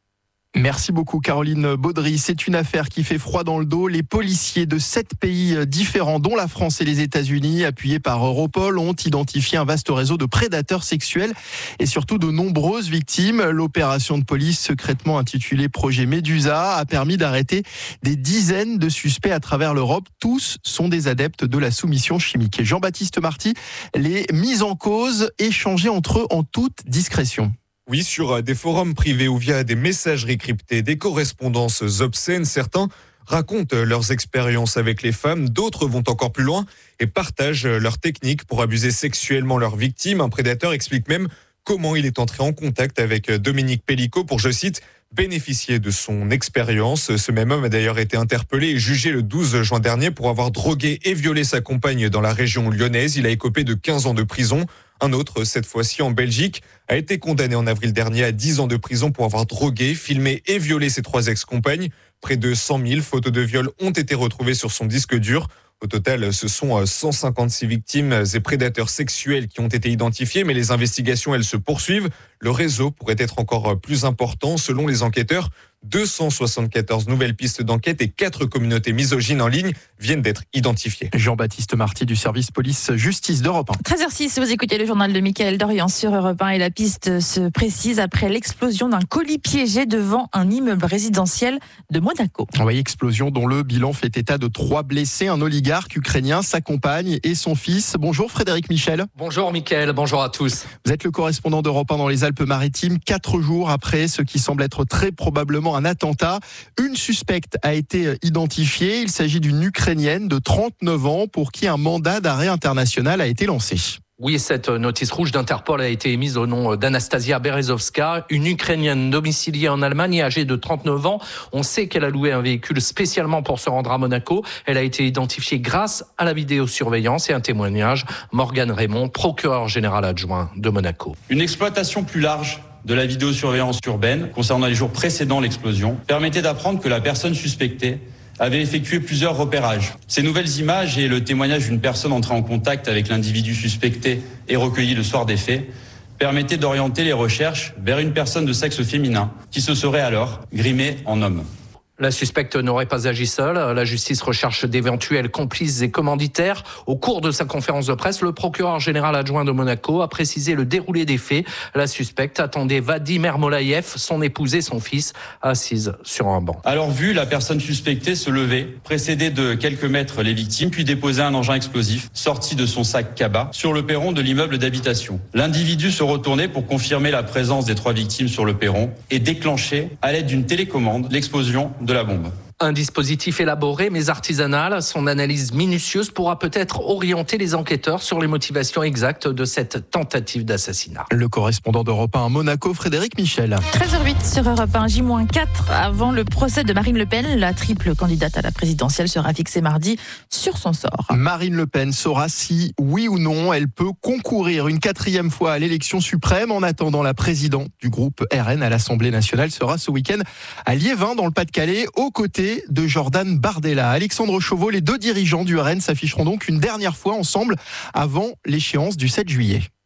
Speaker 5: Merci beaucoup Caroline Baudry. C'est une affaire qui fait froid dans le dos. Les policiers de sept pays différents, dont la France et les États-Unis, appuyés par Europol, ont identifié un vaste réseau de prédateurs sexuels et surtout de nombreuses victimes. L'opération de police secrètement intitulée Projet Médusa a permis d'arrêter des dizaines de suspects à travers l'Europe. Tous sont des adeptes de la soumission chimique. Et Jean-Baptiste Marty, les mises en cause échangées entre eux en toute discrétion.
Speaker 23: Oui, sur des forums privés ou via des messageries cryptées, des correspondances obscènes, certains racontent leurs expériences avec les femmes, d'autres vont encore plus loin et partagent leurs techniques pour abuser sexuellement leurs victimes. Un prédateur explique même comment il est entré en contact avec Dominique Pellicot pour, je cite, bénéficier de son expérience. Ce même homme a d'ailleurs été interpellé et jugé le douze juin dernier pour avoir drogué et violé sa compagne dans la région lyonnaise. Il a écopé de quinze ans de prison. Un autre, cette fois-ci en Belgique, a été condamné en avril dernier à dix ans de prison pour avoir drogué, filmé et violé ses trois ex-compagnes. Près de cent mille photos de viol ont été retrouvées sur son disque dur. Au total, ce sont cent cinquante-six victimes et prédateurs sexuels qui ont été identifiés, mais les investigations, elles se poursuivent. Le réseau pourrait être encore plus important. Selon les enquêteurs, deux cent soixante-quatorze nouvelles pistes d'enquête et quatre communautés misogynes en ligne viennent d'être identifiées.
Speaker 5: Jean-Baptiste Marty du service police-justice d'Europe un.
Speaker 8: treize heures six, vous écoutez le journal de Mickaël Dorian sur Europe un et la piste se précise après l'explosion d'un colis piégé devant un immeuble résidentiel de Monaco.
Speaker 5: Oui, explosion dont le bilan fait état de trois blessés, un oligarque ukrainien, sa compagne et son fils. Bonjour Frédéric Michel.
Speaker 24: Bonjour Mickaël, bonjour à tous.
Speaker 5: Vous êtes le correspondant d'Europe un dans les Alpes-Maritimes, quatre jours après ce qui semble être très probablement un attentat. Une suspecte a été identifiée. Il s'agit d'une Ukrainienne de trente-neuf ans pour qui un mandat d'arrêt international a été lancé.
Speaker 24: Oui, cette notice rouge d'Interpol a été émise au nom d'Anastasia Berezovska, une Ukrainienne domiciliée en Allemagne et âgée de trente-neuf ans. On sait qu'elle a loué un véhicule spécialement pour se rendre à Monaco. Elle a été identifiée grâce à la vidéosurveillance et un témoignage. Morgane Raymond, procureur général adjoint de Monaco.
Speaker 25: Une exploitation plus large de la vidéosurveillance urbaine concernant les jours précédant l'explosion permettait d'apprendre que la personne suspectée avait effectué plusieurs repérages. Ces nouvelles images et le témoignage d'une personne entrée en contact avec l'individu suspecté et recueilli le soir des faits permettaient d'orienter les recherches vers une personne de sexe féminin qui se serait alors grimée en homme.
Speaker 24: La suspecte n'aurait pas agi seule. La justice recherche d'éventuels complices et commanditaires. Au cours de sa conférence de presse, le procureur général adjoint de Monaco a précisé le déroulé des faits. La suspecte attendait Vadim Ermolaïev, son épouse et son fils, assises sur un banc.
Speaker 25: À leur vue, la personne suspectée se levait, précédait de quelques mètres les victimes, puis déposait un engin explosif sorti de son sac cabas sur le perron de l'immeuble d'habitation. L'individu se retournait pour confirmer la présence des trois victimes sur le perron et déclenchait, à l'aide d'une télécommande, l'explosion de la bombe.
Speaker 24: Un dispositif élaboré mais artisanal, son analyse minutieuse pourra peut-être orienter les enquêteurs sur les motivations exactes de cette tentative d'assassinat.
Speaker 5: Le correspondant d'Europe un à Monaco, Frédéric Michel.
Speaker 8: treize heures huit sur Europe un, J quatre, avant le procès de Marine Le Pen. La triple candidate à la présidentielle sera fixée mardi sur son sort.
Speaker 5: Marine Le Pen saura si, oui ou non, elle peut concourir une quatrième fois à l'élection suprême. En attendant, la présidente du groupe R N à l'Assemblée nationale sera ce week-end à Liévin, dans le Pas-de-Calais, aux côtés de Jordan Bardella. Alexandre Chauveau, les deux dirigeants du R N s'afficheront donc une dernière fois ensemble avant l'échéance du sept juillet.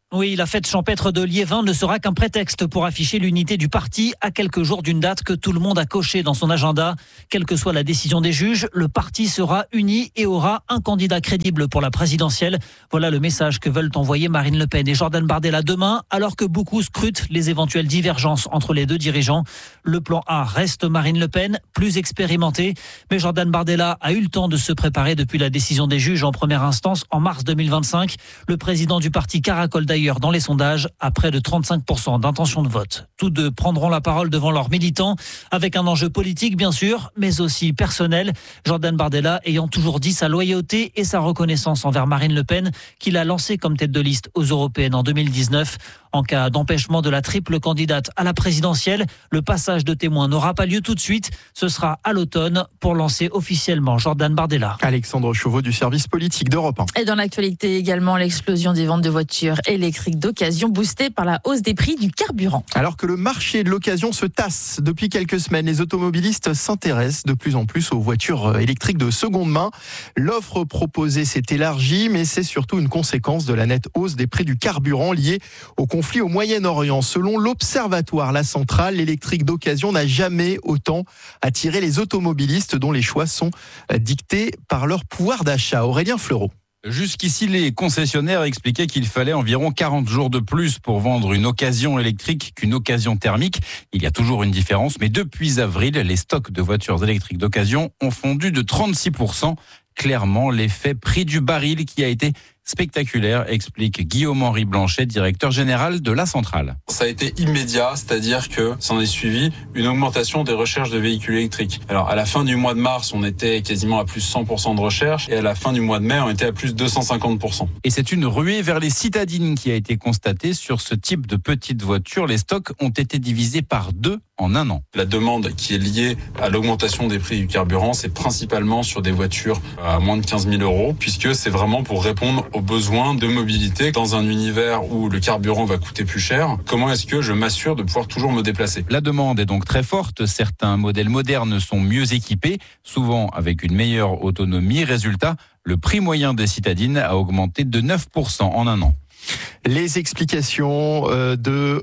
Speaker 1: Oui, la fête champêtre de Liévin ne sera qu'un prétexte pour afficher l'unité du parti à quelques jours d'une date que tout le monde a cochée dans son agenda. Quelle que soit la décision des juges, le parti sera uni et aura un candidat crédible pour la présidentielle. Voilà le message que veulent envoyer Marine Le Pen et Jordan Bardella demain, alors que beaucoup scrutent les éventuelles divergences entre les deux dirigeants. Le plan A reste Marine Le Pen, plus expérimentée, mais Jordan Bardella a eu le temps de se préparer depuis la décision des juges en première instance en mars deux mille vingt-cinq. Le président du parti caracole d'ailleurs dans les sondages à près de trente-cinq pour cent d'intention de vote. Tous deux prendront la parole devant leurs militants avec un enjeu politique bien sûr, mais aussi personnel. Jordan Bardella ayant toujours dit sa loyauté et sa reconnaissance envers Marine Le Pen qu'il a lancée comme tête de liste aux européennes en deux mille dix-neuf. En cas d'empêchement de la triple candidate à la présidentielle, le passage de témoins n'aura pas lieu tout de suite. Ce sera à l'automne pour lancer officiellement Jordan Bardella.
Speaker 5: Alexandre Chauveau du service politique d'Europe un.
Speaker 8: Et dans l'actualité également, l'explosion des ventes de voitures électriques d'occasion boostée par la hausse des prix du carburant.
Speaker 5: Alors que le marché de l'occasion se tasse depuis quelques semaines, les automobilistes s'intéressent de plus en plus aux voitures électriques de seconde main. L'offre proposée s'est élargie, mais c'est surtout une conséquence de la nette hausse des prix du carburant liée au conflit au Moyen-Orient. Selon l'Observatoire La Centrale, l'électrique d'occasion n'a jamais autant attiré les automobilistes dont les choix sont dictés par leur pouvoir d'achat. Aurélien Fleureau.
Speaker 7: Jusqu'ici, les concessionnaires expliquaient qu'il fallait environ quarante jours de plus pour vendre une occasion électrique qu'une occasion thermique. Il y a toujours une différence, mais depuis avril, les stocks de voitures électriques d'occasion ont fondu de trente-six pour cent. Clairement, l'effet prix du baril qui a été spectaculaire, explique Guillaume-Henri Blanchet, directeur général de La Centrale.
Speaker 9: Ça a été immédiat, c'est-à-dire que s'en est suivi une augmentation des recherches de véhicules électriques. Alors à la fin du mois de mars, on était quasiment à plus cent pour cent de recherche et à la fin du mois de mai, on était à plus deux cent cinquante pour cent.
Speaker 7: Et c'est une ruée vers les citadines qui a été constatée sur ce type de petites voitures. Les stocks ont été divisés par deux en un an.
Speaker 9: La demande qui est liée à l'augmentation des prix du carburant, c'est principalement sur des voitures à moins de quinze mille euros, puisque c'est vraiment pour répondre aux besoins de mobilité dans un univers où le carburant va coûter plus cher. Comment est-ce que je m'assure de pouvoir toujours me déplacer ?
Speaker 7: La demande est donc très forte. Certains modèles modernes sont mieux équipés, souvent avec une meilleure autonomie. Résultat, le prix moyen des citadines a augmenté de neuf pour cent en un an.
Speaker 5: Les explications de,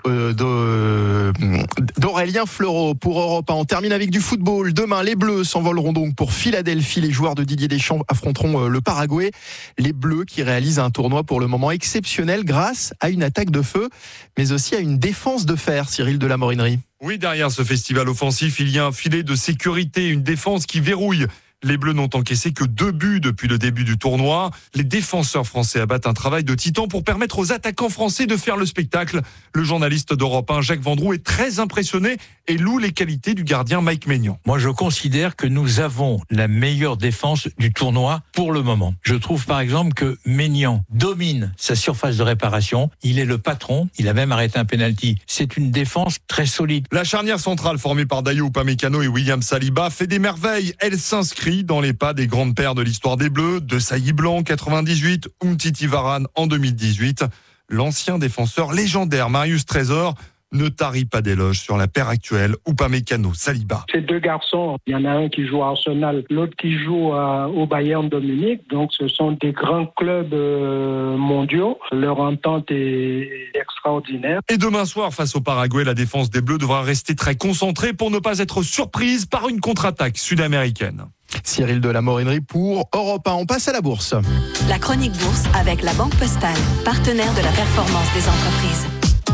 Speaker 5: de, d'Aurélien Fleureau pour Europe un. On termine avec du football. Demain, les Bleus s'envoleront donc pour Philadelphie. Les joueurs de Didier Deschamps affronteront le Paraguay. Les Bleus qui réalisent un tournoi pour le moment exceptionnel grâce à une attaque de feu, mais aussi à une défense de fer, Cyril de la Morinerie.
Speaker 23: Oui, derrière ce festival offensif, il y a un filet de sécurité, une défense qui verrouille. Les Bleus n'ont encaissé que deux buts depuis le début du tournoi. Les défenseurs français abattent un travail de titan pour permettre aux attaquants français de faire le spectacle. Le journaliste d'Europe un, Jacques Vendroux, est très impressionné et loue les qualités du gardien Mike Maignan.
Speaker 10: Moi, je considère que nous avons la meilleure défense du tournoi pour le moment. Je trouve par exemple que Maignan domine sa surface de réparation. Il est le patron. Il a même arrêté un penalty. C'est une défense très solide.
Speaker 23: La charnière centrale formée par Dayot Upamecano et William Saliba fait des merveilles. Elle s'inscrit dans les pas des grandes paires de l'histoire des Bleus, de Sailly Blanc quatre-vingt-dix-huit, Umtiti Varane en deux mille dix-huit. L'ancien défenseur légendaire Marius Trésor ne tarit pas d'éloges sur la paire actuelle Upamecano Saliba.
Speaker 11: Ces deux garçons, il y en a un qui joue à Arsenal, l'autre qui joue à, au Bayern de Munich. Donc ce sont des grands clubs euh, mondiaux. Leur entente est extraordinaire.
Speaker 23: Et demain soir, face au Paraguay, la défense des Bleus devra rester très concentrée pour ne pas être surprise par une contre-attaque sud-américaine.
Speaker 5: Cyril de la Morinerie pour Europe un. On passe à la bourse.
Speaker 26: La chronique bourse avec la Banque Postale, partenaire de la performance des entreprises.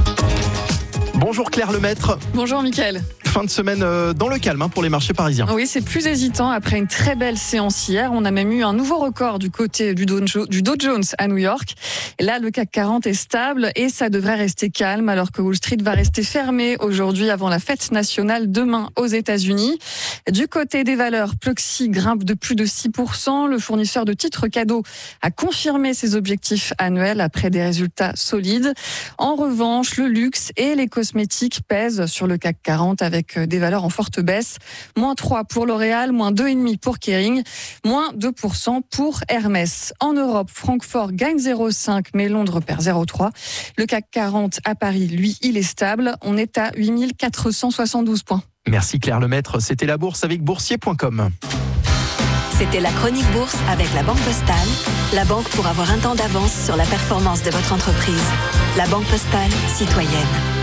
Speaker 5: Bonjour Claire Lemaître.
Speaker 27: Bonjour Mickaël.
Speaker 5: Fin de semaine dans le calme hein, pour les marchés parisiens.
Speaker 27: Oui, c'est plus hésitant après une très belle séance hier. On a même eu un nouveau record du côté du Dow, du Dow Jones à New York. Et là, le C A C quarante est stable et ça devrait rester calme alors que Wall Street va rester fermé aujourd'hui avant la fête nationale demain aux États-Unis. Du côté des valeurs, Pluxee grimpe de plus de six pour cent. Le fournisseur de titres cadeaux a confirmé ses objectifs annuels après des résultats solides. En revanche, le luxe et les cosmétiques pèsent sur le C A C quarante avec des valeurs en forte baisse. moins trois pour L'Oréal, moins deux virgule cinq pour Kering, moins deux pour cent pour Hermès. En Europe, Francfort gagne zéro virgule cinq, mais Londres perd zéro virgule trois. Le C A C quarante à Paris, lui, il est stable. On est à huit mille quatre cent soixante-douze points.
Speaker 5: Merci Claire Lemaître. C'était la bourse avec boursier point com.
Speaker 26: C'était la chronique bourse avec la Banque Postale. La banque pour avoir un temps d'avance sur la performance de votre entreprise. La Banque Postale, citoyenne.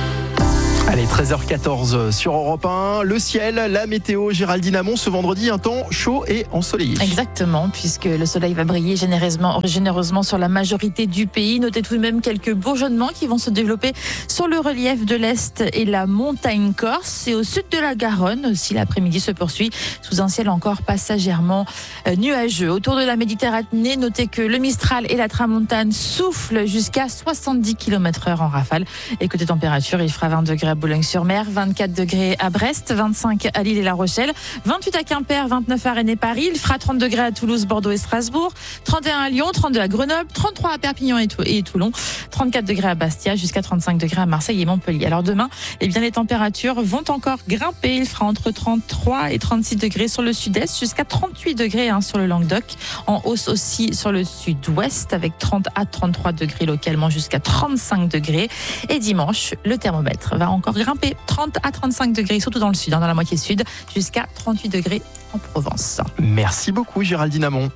Speaker 5: Allez, treize heures quatorze sur Europe un. Le ciel, la météo, Géraldine Amont, ce vendredi, un temps chaud et ensoleillé.
Speaker 8: Exactement, puisque le soleil va briller généreusement, généreusement sur la majorité du pays. Notez tout de même quelques bourgeonnements qui vont se développer sur le relief de l'Est et la montagne corse. Et au sud de la Garonne, si l'après-midi se poursuit, sous un ciel encore passagèrement nuageux. Autour de la Méditerranée, notez que le Mistral et la Tramontane soufflent jusqu'à soixante-dix kilomètres heure en rafale. Et côté température, il fera vingt degrés à Boulogne-sur-Mer, vingt-quatre degrés à Brest, vingt-cinq à Lille et La Rochelle, vingt-huit à Quimper, vingt-neuf à Rennes et Paris. Il fera trente degrés à Toulouse, Bordeaux et Strasbourg, trente et un à Lyon, trente-deux à Grenoble, trente-trois à Perpignan et, Tou- et Toulon, trente-quatre degrés à Bastia, jusqu'à trente-cinq degrés à Marseille et Montpellier. Alors demain, eh bien, les températures vont encore grimper. Il fera entre trente-trois et trente-six degrés sur le sud-est, jusqu'à trente-huit degrés hein, sur le Languedoc. En hausse aussi sur le sud-ouest, avec trente à trente-trois degrés localement, jusqu'à trente-cinq degrés. Et dimanche, le thermomètre va encore grimper, trente à trente-cinq degrés, surtout dans le sud, hein, dans la moitié sud, jusqu'à trente-huit degrés en Provence.
Speaker 5: Merci beaucoup Géraldine Amont.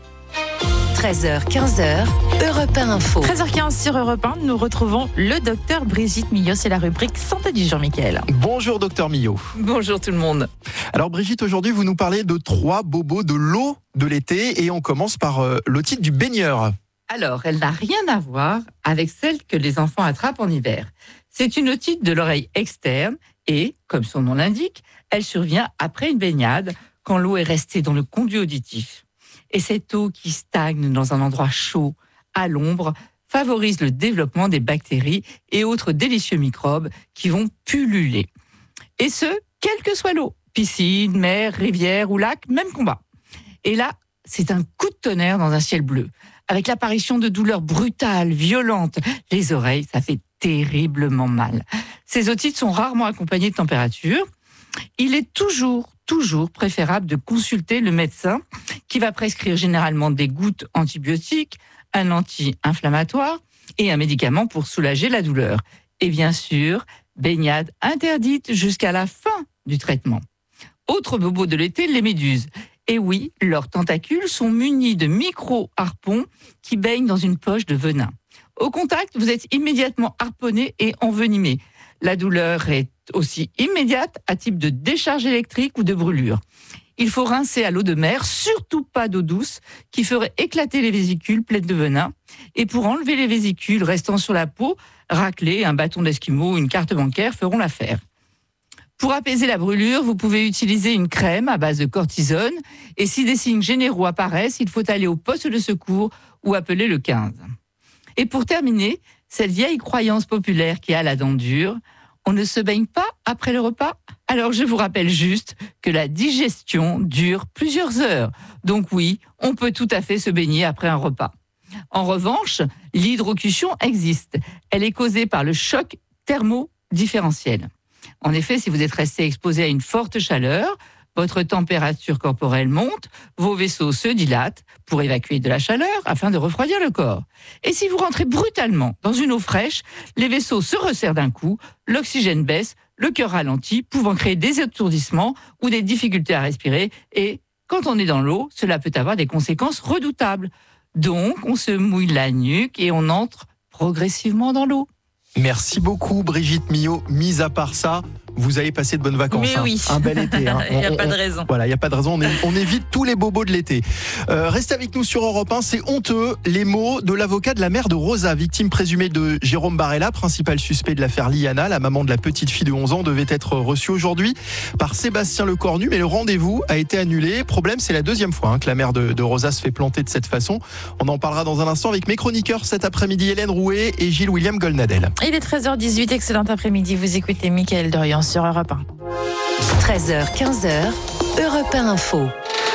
Speaker 26: treize heures quinze, Europe un Info.
Speaker 8: treize heures quinze sur Europe un, nous retrouvons le docteur Brigitte Millot, c'est la rubrique Santé du jour, Mickaël.
Speaker 5: Bonjour docteur Millot.
Speaker 4: Bonjour tout le monde.
Speaker 5: Alors Brigitte, aujourd'hui vous nous parlez de trois bobos de l'eau de l'été et on commence par euh, l'otite du baigneur.
Speaker 4: Alors, elle n'a rien à voir avec celle que les enfants attrapent en hiver. C'est une otite de l'oreille externe et, comme son nom l'indique, elle survient après une baignade quand l'eau est restée dans le conduit auditif. Et cette eau qui stagne dans un endroit chaud, à l'ombre, favorise le développement des bactéries et autres délicieux microbes qui vont pulluler. Et ce, quelle que soit l'eau, piscine, mer, rivière ou lac, même combat. Et là, c'est un coup de tonnerre dans un ciel bleu, avec l'apparition de douleurs brutales, violentes. Les oreilles, ça fait terriblement mal. Ces otites sont rarement accompagnées de température. Il est toujours, toujours préférable de consulter le médecin qui va prescrire généralement des gouttes antibiotiques, un anti-inflammatoire et un médicament pour soulager la douleur. Et bien sûr, baignade interdite jusqu'à la fin du traitement. Autre bobo de l'été, les méduses. Et oui, leurs tentacules sont munis de micro-harpons qui baignent dans une poche de venin. Au contact, vous êtes immédiatement harponné et envenimé. La douleur est aussi immédiate à type de décharge électrique ou de brûlure. Il faut rincer à l'eau de mer, surtout pas d'eau douce, qui ferait éclater les vésicules pleines de venin. Et pour enlever les vésicules restant sur la peau, racler, un bâton d'esquimau ou une carte bancaire feront l'affaire. Pour apaiser la brûlure, vous pouvez utiliser une crème à base de cortisone. Et si des signes généraux apparaissent, il faut aller au poste de secours ou appeler le quinze. Et pour terminer, cette vieille croyance populaire qui a la dent dure, on ne se baigne pas après le repas. Alors je vous rappelle juste que la digestion dure plusieurs heures. Donc oui, on peut tout à fait se baigner après un repas. En revanche, l'hydrocution existe. Elle est causée par le choc thermodifférentiel. En effet, si vous êtes resté exposé à une forte chaleur, votre température corporelle monte, vos vaisseaux se dilatent pour évacuer de la chaleur afin de refroidir le corps. Et si vous rentrez brutalement dans une eau fraîche, les vaisseaux se resserrent d'un coup, l'oxygène baisse, le cœur ralentit, pouvant créer des étourdissements ou des difficultés à respirer. Et quand on est dans l'eau, cela peut avoir des conséquences redoutables. Donc, on se mouille la nuque et on entre progressivement dans l'eau.
Speaker 5: Merci beaucoup Brigitte Millot. Mis à part ça, vous allez passer de bonnes vacances.
Speaker 8: Mais oui.
Speaker 5: hein. Un bel été. Hein.
Speaker 8: Il n'y a
Speaker 5: On-
Speaker 8: pas
Speaker 5: on-
Speaker 8: de raison.
Speaker 5: Voilà, il n'y a pas de raison. On, est- on évite tous les bobos de l'été. Euh, restez avec nous sur Europe un. C'est honteux, les mots de l'avocat de la mère de Rosa, victime présumée de Jérôme Barella, principal suspect de l'affaire Liana. La maman de la petite fille de onze ans devait être reçue aujourd'hui par Sébastien Lecornu, mais le rendez-vous a été annulé. Problème, c'est la deuxième fois hein, que la mère de, de Rosa se fait planter de cette façon. On en parlera dans un instant avec mes chroniqueurs cet après-midi, Hélène Rouet et Gilles William Golnadel.
Speaker 8: Il est treize heures dix-huit, excellent après-midi. Vous écoutez Mickaël Dorian sur Europe un.
Speaker 26: treize heures quinze, Europe un Info.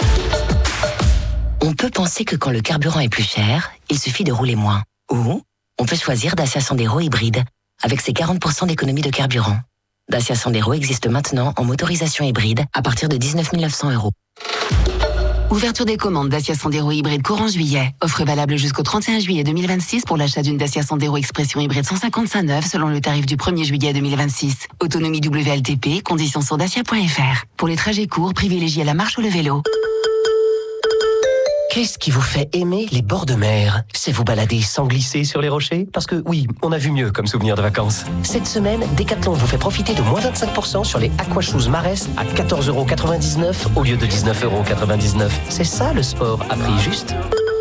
Speaker 26: On peut penser que quand le carburant est plus cher, il suffit de rouler moins. Ou on peut choisir Dacia Sandero hybride, avec ses quarante pour cent d'économie de carburant. Dacia Sandero existe maintenant en motorisation hybride à partir de dix-neuf mille neuf cents euros. Ouverture des commandes Dacia Sandero hybride courant juillet. Offre valable jusqu'au trente et un juillet deux mille vingt-six pour l'achat d'une Dacia Sandero Expression hybride cent cinquante-cinq neuf selon le tarif du premier juillet deux mille vingt-six. Autonomie W L T P, conditions sur dacia point f r. Pour les trajets courts, privilégiez la marche ou le vélo.
Speaker 2: Qu'est-ce qui vous fait aimer les bords de mer? C'est vous balader sans glisser sur les rochers? Parce que oui, on a vu mieux comme souvenir de vacances. Cette semaine, Decathlon vous fait profiter de moins vingt-cinq pour cent sur les Aqua Shoes Marès à quatorze euros quatre-vingt-dix-neuf au lieu de dix-neuf euros quatre-vingt-dix-neuf. C'est ça le sport à prix juste.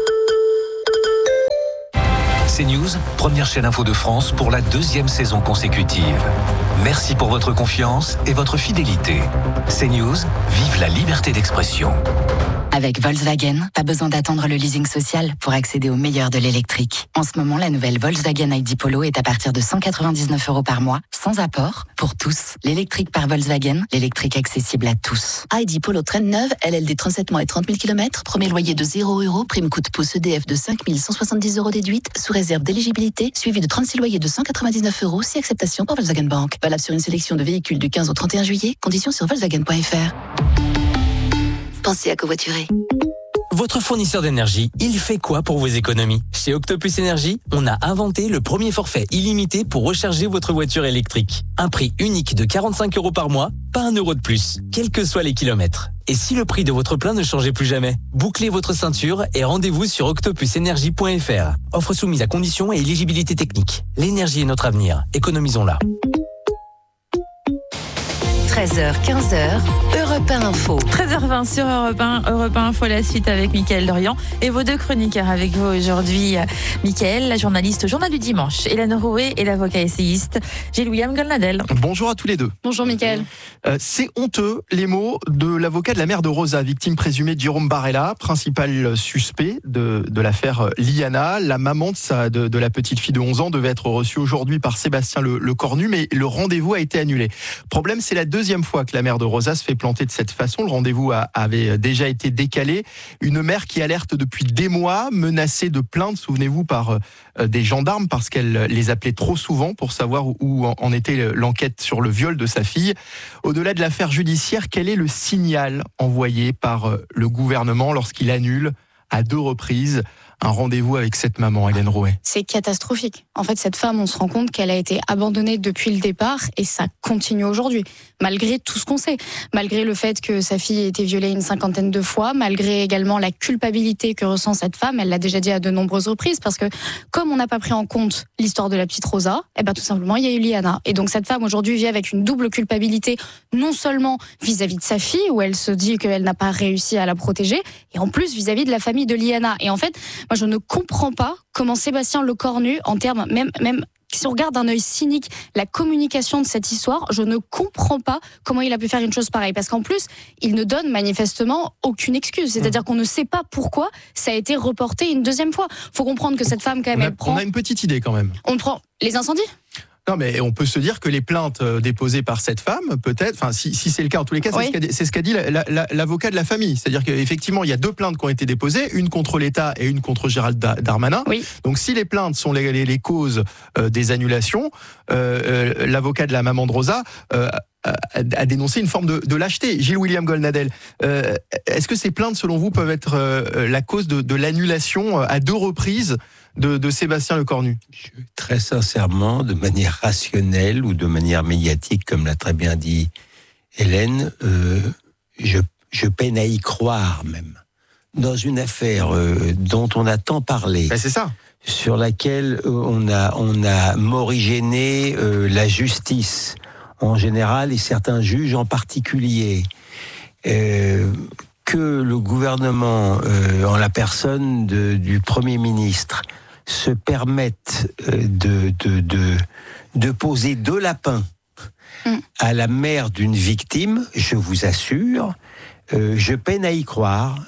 Speaker 12: CNews, première chaîne info de France pour la deuxième saison consécutive. Merci pour votre confiance et votre fidélité. CNews, vive la liberté d'expression.
Speaker 13: Avec Volkswagen, pas besoin d'attendre le leasing social pour accéder au meilleur de l'électrique. En ce moment, la nouvelle Volkswagen I D Polo est à partir de cent quatre-vingt-dix-neuf euros par mois, sans apport, pour tous. L'électrique par Volkswagen, l'électrique accessible à tous.
Speaker 14: I D Polo Traîne neuve, L L D trente-sept mois et trente mille kilomètres, premier loyer de zéro euros, prime coup de pouce E D F de cinq mille cent soixante-dix euros déduite, sous réserve d'éligibilité, suivi de trente-six loyers de cent quatre-vingt-dix-neuf euros, si acceptation par Volkswagen Bank. Valable sur une sélection de véhicules du quinze au trente et un juillet, conditions sur volkswagen point f r. Pensez à covoiturer.
Speaker 2: Votre fournisseur d'énergie, il fait quoi pour vos économies? Chez Octopus Énergie, on a inventé le premier forfait illimité pour recharger votre voiture électrique. Un prix unique de quarante-cinq euros par mois, pas un euro de plus, quels que soient les kilomètres. Et si le prix de votre plein ne changeait plus jamais? Bouclez votre ceinture et rendez-vous sur octopus énergie point f r. Offre soumise à conditions et éligibilité technique. L'énergie est notre avenir, économisons-la.
Speaker 13: treize heures quinze, Europe un Info.
Speaker 8: treize heures vingt sur Europe un, Europe un Info, la suite avec Mickaël Dorian et vos deux chroniqueurs avec vous aujourd'hui. Mickaël, la journaliste au Journal du Dimanche, Hélène Rouet et l'avocat essayiste Gilles-William Golnadel.
Speaker 5: Bonjour à tous les deux.
Speaker 3: Bonjour Mickaël.
Speaker 5: Euh, c'est honteux, les mots de l'avocat de la mère de Rosa, victime présumée de Jérôme Barella, principal suspect de, de l'affaire Liana. La maman de, sa, de, de la petite fille de onze ans devait être reçue aujourd'hui par Sébastien Le, Le Cornu, mais le rendez-vous a été annulé. Problème, c'est la deuxième fois que la mère de Rosa se fait planter de cette façon. Le rendez-vous a, avait déjà été décalé. Une mère qui alerte depuis des mois, menacée de plainte, souvenez-vous, par euh, des gendarmes parce qu'elle les appelait trop souvent pour savoir où, où en était l'enquête sur le viol de sa fille. Au-delà de l'affaire judiciaire, quel est le signal envoyé par euh, le gouvernement lorsqu'il annule à deux reprises un rendez-vous avec cette maman, Hélène Rouet?
Speaker 15: C'est catastrophique. En fait, cette femme, on se rend compte qu'elle a été abandonnée depuis le départ et ça continue aujourd'hui, malgré tout ce qu'on sait. Malgré le fait que sa fille a été violée une cinquantaine de fois, malgré également la culpabilité que ressent cette femme, elle l'a déjà dit à de nombreuses reprises, parce que comme on n'a pas pris en compte l'histoire de la petite Rosa, eh ben tout simplement, il y a eu Liana. Et donc cette femme, aujourd'hui, vit avec une double culpabilité, non seulement vis-à-vis de sa fille, où elle se dit qu'elle n'a pas réussi à la protéger, et en plus vis-à-vis de la famille de Liana. Et en fait, moi, je ne comprends pas comment Sébastien Le Cornu, en termes, même, même si on regarde d'un œil cynique la communication de cette histoire, je ne comprends pas comment il a pu faire une chose pareille. Parce qu'en plus, il ne donne manifestement aucune excuse. C'est-à-dire qu'on ne sait pas pourquoi ça a été reporté une deuxième fois. Faut comprendre que cette femme, quand même,
Speaker 5: on a,
Speaker 15: elle prend...
Speaker 5: On a une petite idée, quand même.
Speaker 15: On prend les incendies ?
Speaker 5: Non, mais on peut se dire que les plaintes déposées par cette femme, peut-être, enfin, si, si c'est le cas, en tous les cas, c'est, oui. ce, qu'a, c'est ce qu'a dit la, la, l'avocat de la famille. C'est-à-dire qu'effectivement, il y a deux plaintes qui ont été déposées, une contre l'État et une contre Gérald Darmanin.
Speaker 15: Oui.
Speaker 5: Donc, si les plaintes sont les, les, les causes euh, des annulations, euh, euh, l'avocat de la maman de Rosa euh, a, a dénoncé une forme de, de lâcheté. Gilles-William Golnadel, euh, est-ce que ces plaintes, selon vous, peuvent être euh, la cause de, de l'annulation à deux reprises De, de Sébastien Le Cornu?
Speaker 17: Très sincèrement, de manière rationnelle ou de manière médiatique, comme l'a très bien dit Hélène, euh, je, je peine à y croire même. Dans une affaire euh, dont on a tant parlé,
Speaker 5: ben c'est ça.
Speaker 17: Sur laquelle on a, on a morigéné euh, la justice en général et certains juges en particulier, euh, que le gouvernement, euh, en la personne de, du Premier ministre, se permettent de, de, de, de poser deux lapins à la mère d'une victime, je vous assure, euh, je peine à y croire,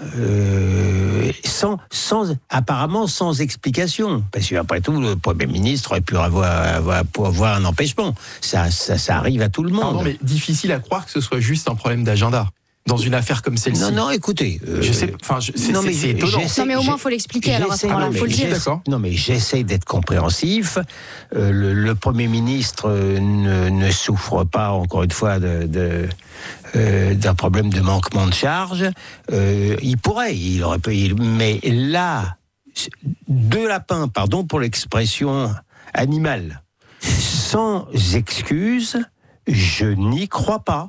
Speaker 17: euh, sans, sans, apparemment sans explication. Parce qu'après tout, le Premier ministre aurait pu avoir, avoir, avoir un empêchement. Ça, ça, ça arrive à tout le monde.
Speaker 5: Pardon, mais difficile à croire que ce soit juste un problème d'agenda dans une affaire comme celle-ci.
Speaker 17: Non, non, écoutez.
Speaker 5: Euh, je sais, enfin, c'est,
Speaker 17: non, mais
Speaker 5: c'est, c'est étonnant.
Speaker 15: Non, mais au moins, il faut l'expliquer, alors à ce moment-là, il faut le dire.
Speaker 17: D'accord. Non, mais j'essaie d'être compréhensif. Euh, le, le Premier ministre ne, ne souffre pas, encore une fois, de, de, euh, d'un problème de manquement de charge. Euh, il pourrait, il aurait pu. Il, mais là, deux lapins, pardon pour l'expression animale, sans excuse, je n'y crois pas.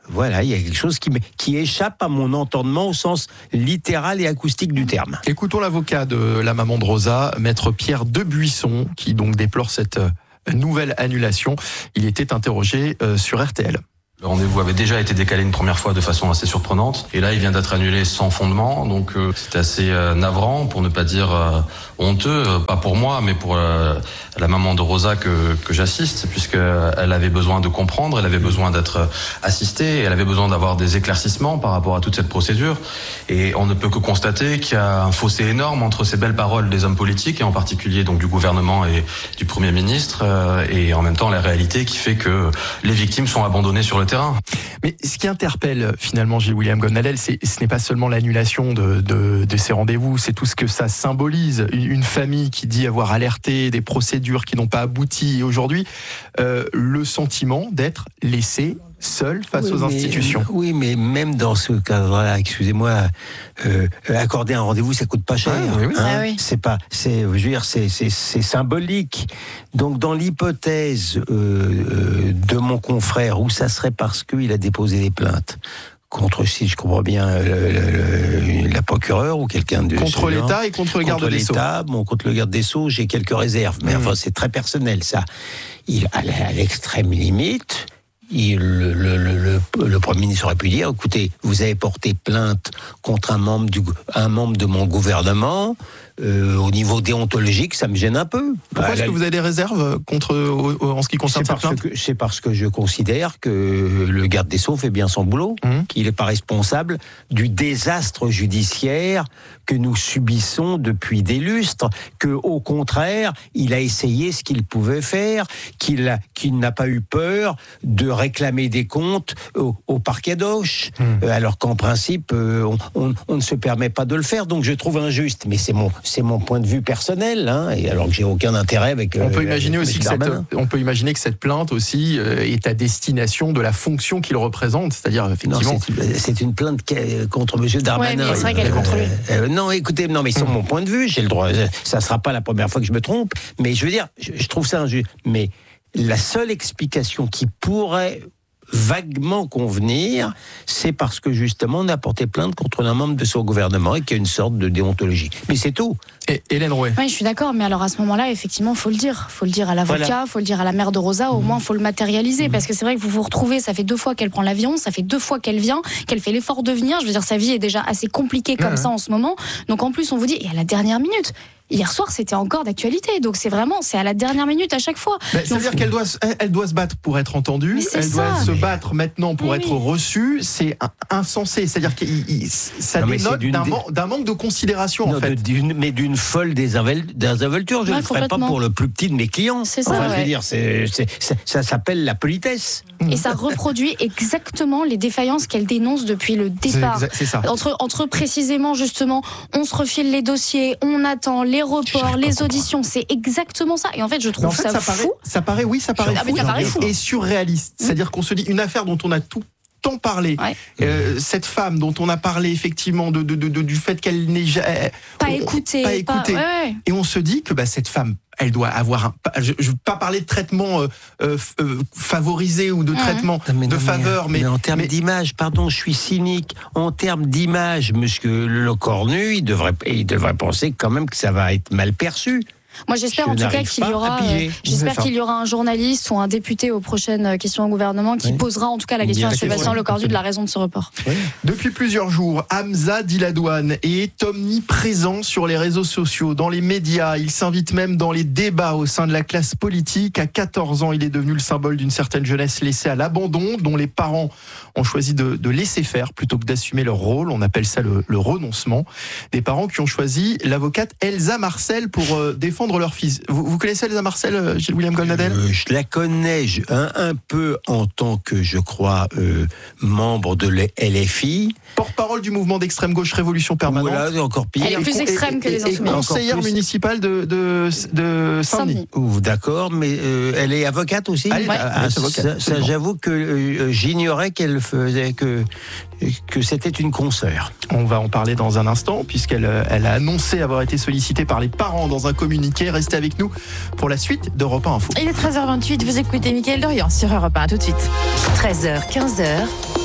Speaker 17: Voilà, il y a quelque chose qui, qui échappe à mon entendement au sens littéral et acoustique du terme.
Speaker 5: Écoutons l'avocat de la maman de Rosa, maître Pierre Debuisson, qui donc déplore cette nouvelle annulation. Il était interrogé sur R T L.
Speaker 6: Le rendez-vous avait déjà été décalé une première fois de façon assez surprenante. Et là, il vient d'être annulé sans fondement. Donc, euh, c'est assez euh, navrant, pour ne pas dire euh, honteux. Euh, pas pour moi, mais pour euh, la maman de Rosa que, que j'assiste, puisqu'elle avait besoin de comprendre, elle avait besoin d'être assistée, elle avait besoin d'avoir des éclaircissements par rapport à toute cette procédure. Et on ne peut que constater qu'il y a un fossé énorme entre ces belles paroles des hommes politiques, et en particulier donc du gouvernement et du Premier ministre, euh, et en même temps la réalité qui fait que les victimes sont abandonnées sur le terrain.
Speaker 5: Mais ce qui interpelle finalement Gilles William Gonnadel, c'est, ce n'est pas seulement l'annulation de, de, de ces rendez-vous, c'est tout ce que ça symbolise. Une, une famille qui dit avoir alerté des procédures qui n'ont pas abouti, et aujourd'hui, euh, le sentiment d'être laissé seul face
Speaker 17: oui,
Speaker 5: aux
Speaker 17: mais,
Speaker 5: institutions.
Speaker 17: Oui, mais même dans ce cadre-là, excusez-moi, euh, accorder un rendez-vous, ça coûte pas cher.
Speaker 5: Ah, oui, oui.
Speaker 17: Hein,
Speaker 5: ah, oui.
Speaker 17: C'est pas, c'est, je veux dire, c'est, c'est, c'est symbolique. Donc, dans l'hypothèse euh, de mon confrère, où ça serait parce qu'il a déposé des plaintes contre, si je comprends bien, le, le, le, la procureure ou quelqu'un de...
Speaker 5: Contre l'État et contre le garde des Sceaux.
Speaker 17: Contre l'État, bon, contre le garde des Sceaux, j'ai quelques réserves. Mais mmh. enfin, c'est très personnel, ça. Il, à l'extrême limite... Il, le, le, le, le Premier ministre aurait pu dire, écoutez, vous avez porté plainte contre un membre, du, un membre de mon gouvernement, euh, au niveau déontologique, ça me gêne un peu.
Speaker 5: Pourquoi bah, est-ce la... que vous avez des réserves contre, en ce qui concerne cette plainte ?
Speaker 17: que, C'est parce que je considère que le garde des Sceaux fait bien son boulot, mmh. qu'il n'est pas responsable du désastre judiciaire que nous subissons depuis des lustres, que au contraire, il a essayé ce qu'il pouvait faire, qu'il, a, qu'il n'a pas eu peur de réclamer des comptes au, au parquet d'Auch, mmh. euh, alors qu'en principe, euh, on, on, on ne se permet pas de le faire. Donc je trouve injuste, mais c'est mon, c'est mon point de vue personnel, hein, et alors que j'ai aucun intérêt avec.
Speaker 5: Euh, on peut imaginer
Speaker 17: avec
Speaker 5: aussi que cette, on peut imaginer que cette plainte aussi euh, est à destination de la fonction qu'il représente, c'est-à-dire effectivement.
Speaker 17: Non, c'est, c'est une plainte contre Monsieur Darmanin.
Speaker 15: Ouais, mais c'est vrai qu'elle est contre lui.
Speaker 17: Euh, non, écoutez, non, mais c'est mmh. mon point de vue. J'ai le droit. Ça sera pas la première fois que je me trompe, mais je veux dire, je, je trouve ça injuste. Mais la seule explication qui pourrait vaguement convenir, c'est parce que justement on a porté plainte contre un membre de son gouvernement et qu'il y a une sorte de déontologie. Mais c'est tout.
Speaker 5: Et Hélène Rouet.
Speaker 15: Oui, je suis d'accord, mais alors à ce moment-là, effectivement, faut le dire. Faut le dire à l'avocat, voilà. Faut le dire à la mère de Rosa, au mmh. moins faut le matérialiser, mmh. parce que c'est vrai que vous vous retrouvez, ça fait deux fois qu'elle prend l'avion, ça fait deux fois qu'elle vient, qu'elle fait l'effort de venir, je veux dire, sa vie est déjà assez compliquée comme mmh. ça en ce moment, donc en plus on vous dit, et à la dernière minute, hier soir, c'était encore d'actualité. Donc c'est vraiment, c'est à la dernière minute à chaque fois.
Speaker 5: Bah, ça veut dire qu'elle doit, elle doit se battre pour être entendue. Elle ça. doit se battre maintenant pour mais être oui. reçue. C'est insensé. C'est-à-dire que ça non, dénote d'un, des... man- d'un manque de considération
Speaker 17: non,
Speaker 5: en fait.
Speaker 17: De, d'une, mais d'une folle désinvolture. Je ne ouais, le ferai pas pour le plus petit de mes clients.
Speaker 15: C'est ça.
Speaker 17: Enfin,
Speaker 15: ouais.
Speaker 17: Je veux dire, c'est, c'est, ça, ça s'appelle la politesse.
Speaker 15: Et ça reproduit exactement les défaillances qu'elle dénonce depuis le départ.
Speaker 5: C'est, c'est ça.
Speaker 15: Entre, entre précisément justement, on se refile les dossiers, on attend les reports, les auditions, c'est exactement ça. Et en fait, je trouve en fait, ça,
Speaker 5: ça
Speaker 15: fou.
Speaker 5: Paraît, ça paraît, oui, ça paraît,
Speaker 15: ah,
Speaker 5: fou,
Speaker 15: ça paraît fou
Speaker 5: et surréaliste. Mmh. C'est-à-dire qu'on se dit une affaire dont on a tout tant parlé,
Speaker 15: ouais.
Speaker 5: euh, cette femme dont on a parlé effectivement de, de, de, de du fait qu'elle n'est jamais
Speaker 15: pas écoutée,
Speaker 5: pas écoutée,
Speaker 15: pas, ouais.
Speaker 5: et on se dit que bah, cette femme, elle doit avoir un. Je ne veux pas parler de traitement euh, euh, favorisé ou de mmh. traitement
Speaker 17: mais
Speaker 5: de
Speaker 17: non,
Speaker 5: faveur, mais,
Speaker 17: mais en termes
Speaker 5: mais...
Speaker 17: d'image, pardon, je suis cynique. En termes d'image, Monsieur Lecornu, il devrait, il devrait penser quand même que ça va être mal perçu.
Speaker 15: Moi, j'espère
Speaker 17: je
Speaker 15: en tout cas qu'il y aura, euh, j'espère qu'il y aura un journaliste ou un député aux prochaines questions au gouvernement qui oui. posera en tout cas la question à Sébastien oui. Lecornu de la raison de ce report.
Speaker 5: Oui. Depuis plusieurs jours, Hamza Diladouane est omniprésent sur les réseaux sociaux, dans les médias. Il s'invite même dans les débats au sein de la classe politique. À quatorze ans, il est devenu le symbole d'une certaine jeunesse laissée à l'abandon, dont les parents ont choisi de, de laisser faire plutôt que d'assumer leur rôle. On appelle ça le, le renoncement. Des parents qui ont choisi l'avocate Elsa Marcel pour euh, défendre leur fils. Vous, vous connaissez Elsa Marcel, Gilles William Gonnadel ?
Speaker 17: euh, Je la connais je, un, un peu en tant que, je crois, euh, membre de l'L F I.
Speaker 5: Porte-parole du mouvement d'extrême gauche Révolution Permanente.
Speaker 17: Voilà, encore pire.
Speaker 15: Elle est plus extrême que les Insoumis.
Speaker 5: Et conseillère municipale de, de, de Saint-Denis.
Speaker 17: Ouh, d'accord, mais euh, elle est avocate aussi.
Speaker 5: Elle est, ouais. ah,
Speaker 17: ça,
Speaker 5: avocate,
Speaker 17: ça, j'avoue que euh, j'ignorais qu'elle faisait que que c'était une consoeur.
Speaker 5: On va en parler dans un instant, puisqu'elle elle a annoncé avoir été sollicitée par les parents dans un communiqué. Restez avec nous pour la suite d'Europe un Info.
Speaker 8: Il est treize heures vingt-huit, vous écoutez Mickaël Dorian sur Europe un, tout de suite.
Speaker 26: treize heures, quinze heures,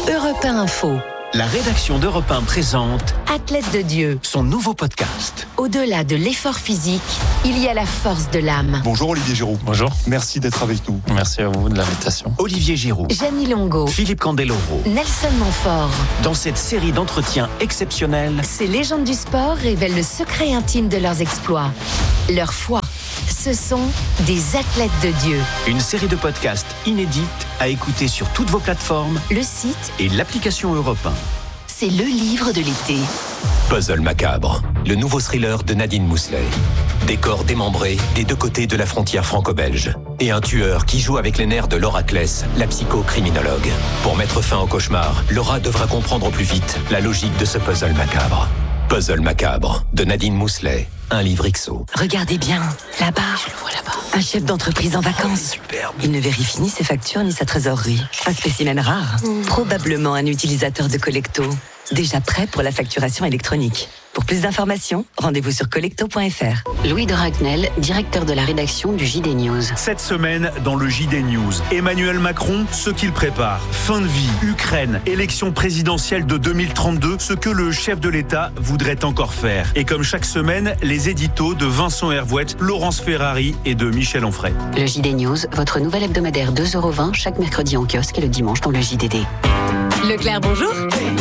Speaker 16: Europe un Info.
Speaker 18: La rédaction d'Europe un présente
Speaker 16: Athlète de Dieu,
Speaker 18: son nouveau podcast.
Speaker 16: Au-delà de l'effort physique, il y a la force de l'âme.
Speaker 19: Bonjour Olivier Giroud.
Speaker 20: Bonjour.
Speaker 19: Merci d'être avec nous.
Speaker 20: Merci à vous de l'invitation.
Speaker 18: Olivier Giroud,
Speaker 16: Gianni Longo,
Speaker 18: Philippe Candeloro,
Speaker 16: Nelson Montfort.
Speaker 18: Dans cette série d'entretiens exceptionnels,
Speaker 16: Ces légendes du sport révèlent le secret intime de leurs exploits, leur foi. Ce sont des athlètes de Dieu.
Speaker 18: Une série de podcasts inédites à écouter sur toutes vos plateformes,
Speaker 16: le site
Speaker 18: et l'application Europe un.
Speaker 16: C'est le livre de l'été.
Speaker 12: Puzzle macabre, le nouveau thriller de Nadine Mousselet. Des corps démembrés des deux côtés de la frontière franco-belge. Et un tueur qui joue avec les nerfs de Laura Kless, la psychocriminologue. Pour mettre fin au cauchemar, Laura devra comprendre au plus vite la logique de ce puzzle macabre. Puzzle macabre, de Nadine Mousselet. Un livre X O.
Speaker 26: Regardez bien, là-bas. Je le vois là-bas. Un chef d'entreprise en vacances.
Speaker 18: Superbe.
Speaker 26: Il ne vérifie ni ses factures ni sa trésorerie. Un spécimen rare. Mmh. Probablement un utilisateur de Collecto. Déjà prêt pour la facturation électronique. Pour plus d'informations, rendez-vous sur collecto point f r.
Speaker 16: Louis de Ragnel, directeur de la rédaction du J D News.
Speaker 21: Cette semaine, dans le J D News, Emmanuel Macron, ce qu'il prépare. Fin de vie, Ukraine, élection présidentielle de deux mille trente-deux, ce que le chef de l'État voudrait encore faire. Et comme chaque semaine, les éditos de Vincent Hervouette, Laurence Ferrari et de Michel Onfray.
Speaker 16: Le J D News, votre nouvel hebdomadaire deux euros vingt chaque mercredi en kiosque et le dimanche dans le J D D. Leclerc, bonjour.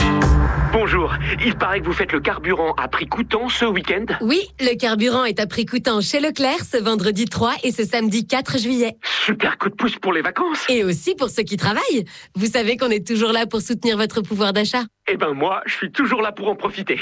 Speaker 22: Bonjour, il paraît que vous faites le carburant à prix coûtant ce week-end ?
Speaker 16: Oui, le carburant est à prix coûtant chez Leclerc ce vendredi trois et ce samedi quatre juillet.
Speaker 22: Super coup de pouce pour les vacances.
Speaker 16: Et aussi pour ceux qui travaillent. Vous savez qu'on est toujours là pour soutenir votre pouvoir d'achat.
Speaker 22: Eh ben moi, je suis toujours là pour en profiter.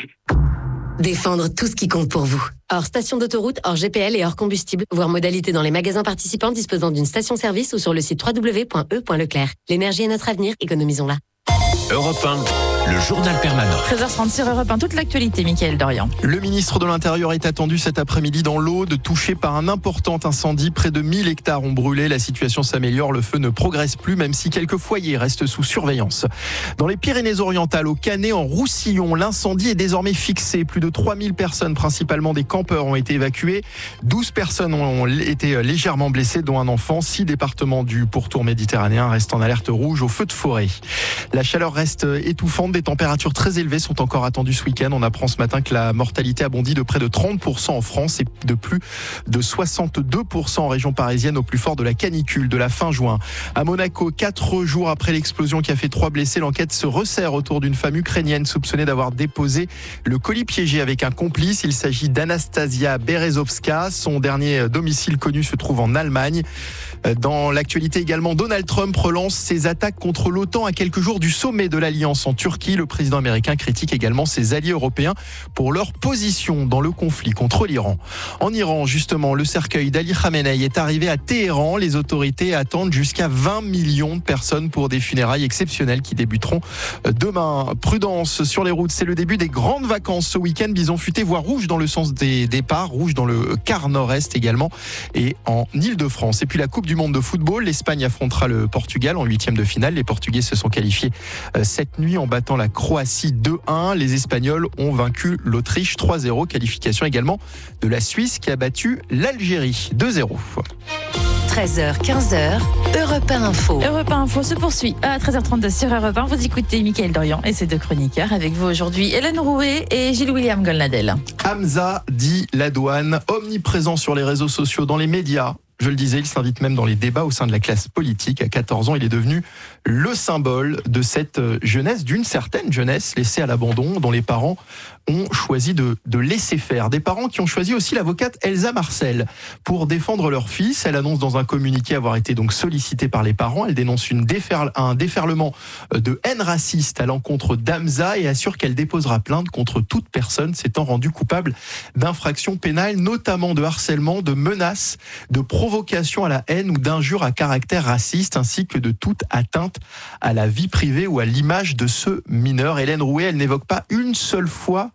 Speaker 16: Défendre tout ce qui compte pour vous. Hors station d'autoroute, hors G P L et hors combustible. Voir modalité dans les magasins participants disposant d'une station-service ou sur le site w w w point e point leclerc. L'énergie est notre avenir, économisons-la.
Speaker 12: Europe un, le journal permanent.
Speaker 8: treize heures trente sur Europe un, toute l'actualité, Mickaël Dorian.
Speaker 5: Le ministre de l'Intérieur est attendu cet après-midi dans l'Aude, touché par un important incendie. Près de mille hectares ont brûlé. La situation s'améliore, le feu ne progresse plus, même si quelques foyers restent sous surveillance. Dans les Pyrénées-Orientales, au Canet, en Roussillon, l'incendie est désormais fixé. Plus de trois mille personnes, principalement des campeurs, ont été évacuées. douze personnes ont été légèrement blessées, dont un enfant. Six départements du pourtour méditerranéen restent en alerte rouge au feu de forêt. La chaleur reste étouffante. Des températures très élevées sont encore attendues ce week-end. On apprend ce matin que la mortalité a bondi de près de trente pour cent en France et de plus de soixante-deux pour cent en région parisienne au plus fort de la canicule de la fin juin. À Monaco, quatre jours après l'explosion qui a fait trois blessés, l'enquête se resserre autour d'une femme ukrainienne soupçonnée d'avoir déposé le colis piégé avec un complice. Il s'agit d'Anastasia Berezovska. Son dernier domicile connu se trouve en Allemagne. Dans l'actualité également, Donald Trump relance ses attaques contre l'OTAN à quelques jours du sommet de l'Alliance en Turquie. Le président américain critique également ses alliés européens pour leur position dans le conflit contre l'Iran. En Iran, justement, le cercueil d'Ali Khamenei est arrivé à Téhéran. Les autorités attendent jusqu'à vingt millions de personnes pour des funérailles exceptionnelles qui débuteront demain. Prudence sur les routes, c'est le début des grandes vacances ce week-end. Bison futé voit rouge dans le sens des départs, rouge dans le quart nord-est également et en Île-de-France. Et puis la Coupe du monde de football, l'Espagne affrontera le Portugal en huitième de finale. Les Portugais se sont qualifiés cette nuit en battant la Croatie deux un. Les Espagnols ont vaincu l'Autriche trois zéro. Qualification également de la Suisse qui a battu l'Algérie deux zéro.
Speaker 16: treize heures quinze, Europe un Info.
Speaker 8: Europe un Info se poursuit à treize heures trente-deux sur Europe un. Vous écoutez Mickaël Dorian et ses deux chroniqueurs. Avec vous aujourd'hui, Hélène Rouet et Gilles-William Golnadel.
Speaker 5: Hamza dit la douane, omniprésent sur les réseaux sociaux, dans les médias. Je le disais, il s'invite même dans les débats au sein de la classe politique. À quatorze ans, il est devenu le symbole de cette jeunesse, d'une certaine jeunesse laissée à l'abandon, dont les parents ont choisi de, de laisser faire. Des parents qui ont choisi aussi l'avocate Elsa Marcel pour défendre leur fils. Elle annonce dans un communiqué avoir été donc sollicitée par les parents. Elle dénonce une déferle, un déferlement de haine raciste à l'encontre d'Hamza et assure qu'elle déposera plainte contre toute personne s'étant rendue coupable d'infractions pénales, notamment de harcèlement, de menaces, de provocation à la haine ou d'injures à caractère raciste, ainsi que de toute atteinte à la vie privée ou à l'image de ce mineur. Hélène Rouet, elle n'évoque pas une seule fois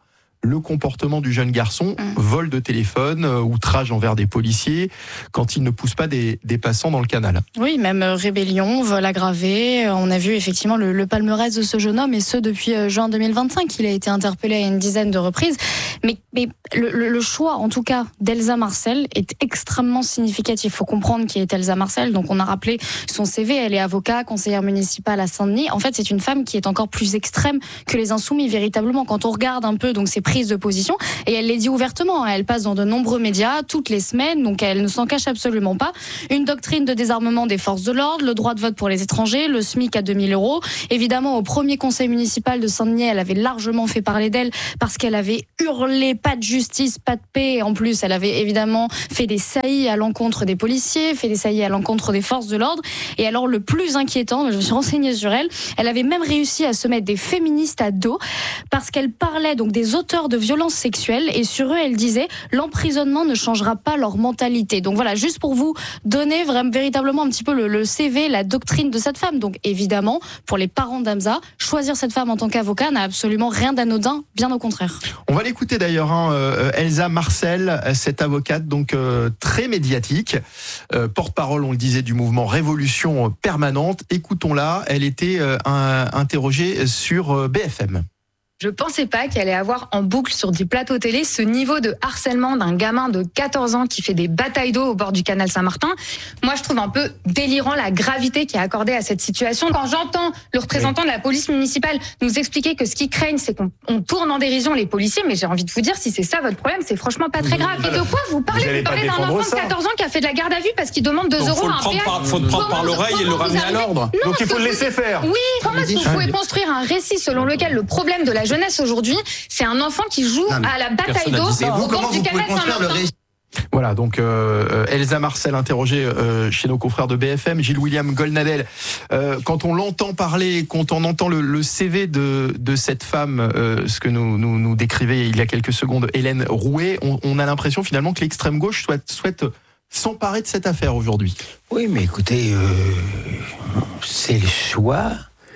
Speaker 5: le comportement du jeune garçon, mmh. vol de téléphone, euh, outrage envers des policiers, quand il ne pousse pas des, des passants dans le canal.
Speaker 15: Oui, même euh, rébellion, vol aggravé. On a vu effectivement le, le palmarès de ce jeune homme, et ce depuis euh, juin deux mille vingt-cinq. Il a été interpellé à une dizaine de reprises. Mais, mais le, le, le choix, en tout cas, d'Elsa Marcel est extrêmement significatif. Il faut comprendre qui est Elsa Marcel. Donc on a rappelé son C V. Elle est avocat, conseillère municipale à Saint-Denis. En fait, c'est une femme qui est encore plus extrême que les insoumis, véritablement. Quand on regarde un peu donc ses prises de position, et elle les dit ouvertement, elle passe dans de nombreux médias toutes les semaines, donc elle ne s'en cache absolument pas. Une doctrine de désarmement des forces de l'ordre, le droit de vote pour les étrangers, le SMIC à deux mille euros. Évidemment, au premier conseil municipal de Saint-Denis, elle avait largement fait parler d'elle parce qu'elle avait hurlé pas de justice, pas de paix. Et en plus, elle avait évidemment fait des saillies à l'encontre des policiers, fait des saillies à l'encontre des forces de l'ordre. Et alors, le plus inquiétant, je me suis renseignée sur elle, elle avait même réussi à se mettre des féministes à dos parce qu'elle parlait donc des auteurs de violences sexuelles, et sur eux, elle disait l'emprisonnement ne changera pas leur mentalité. Donc voilà, juste pour vous donner vraiment, véritablement un petit peu le, le C V, la doctrine de cette femme. Donc évidemment, pour les parents d'Hamza, choisir cette femme en tant qu'avocat n'a absolument rien d'anodin, bien au contraire.
Speaker 5: On va l'écouter d'ailleurs, hein, euh, Elsa Marcel, cette avocate donc euh, très médiatique, euh, porte-parole, on le disait, du mouvement Révolution Permanente. Écoutons-la, elle était euh, un, interrogée sur euh, B F M.
Speaker 1: Je pensais pas qu'il allait avoir en boucle sur du plateau télé ce niveau de harcèlement d'un gamin de quatorze ans qui fait des batailles d'eau au bord du canal Saint-Martin. Moi, je trouve un peu délirant la gravité qui est accordée à cette situation. Quand j'entends le représentant oui. de la police municipale nous expliquer que ce qu'ils craignent, c'est qu'on on tourne en dérision les policiers, mais j'ai envie de vous dire, si c'est ça votre problème, c'est franchement pas très grave. Et de quoi vous parlez Vous, vous parlez d'un enfant ça. de quatorze ans qui a fait de la garde à vue parce qu'il demande deux
Speaker 7: Donc,
Speaker 1: euros à un péage.
Speaker 7: Il faut le prendre par l'oreille et le ramener à l'ordre.
Speaker 1: Non,
Speaker 7: Donc il faut le laisser faire.
Speaker 1: Oui, comment est-ce que vous pouvez construire un récit selon lequel le problème de la jeunesse aujourd'hui, c'est un enfant qui joue non, à la bataille d'eau au bord du canal Saint-Martin.
Speaker 5: Voilà, donc euh, Elsa Marcel interrogée euh, chez nos confrères de B F M, Gilles William Goldnadel. Euh, quand on l'entend parler, quand on entend le, le C V de, de cette femme, euh, ce que nous, nous, nous décrivait il y a quelques secondes Hélène Rouet, on, on a l'impression finalement que l'extrême gauche souhaite, souhaite s'emparer de cette affaire aujourd'hui.
Speaker 17: Oui, mais écoutez, euh, c'est le choix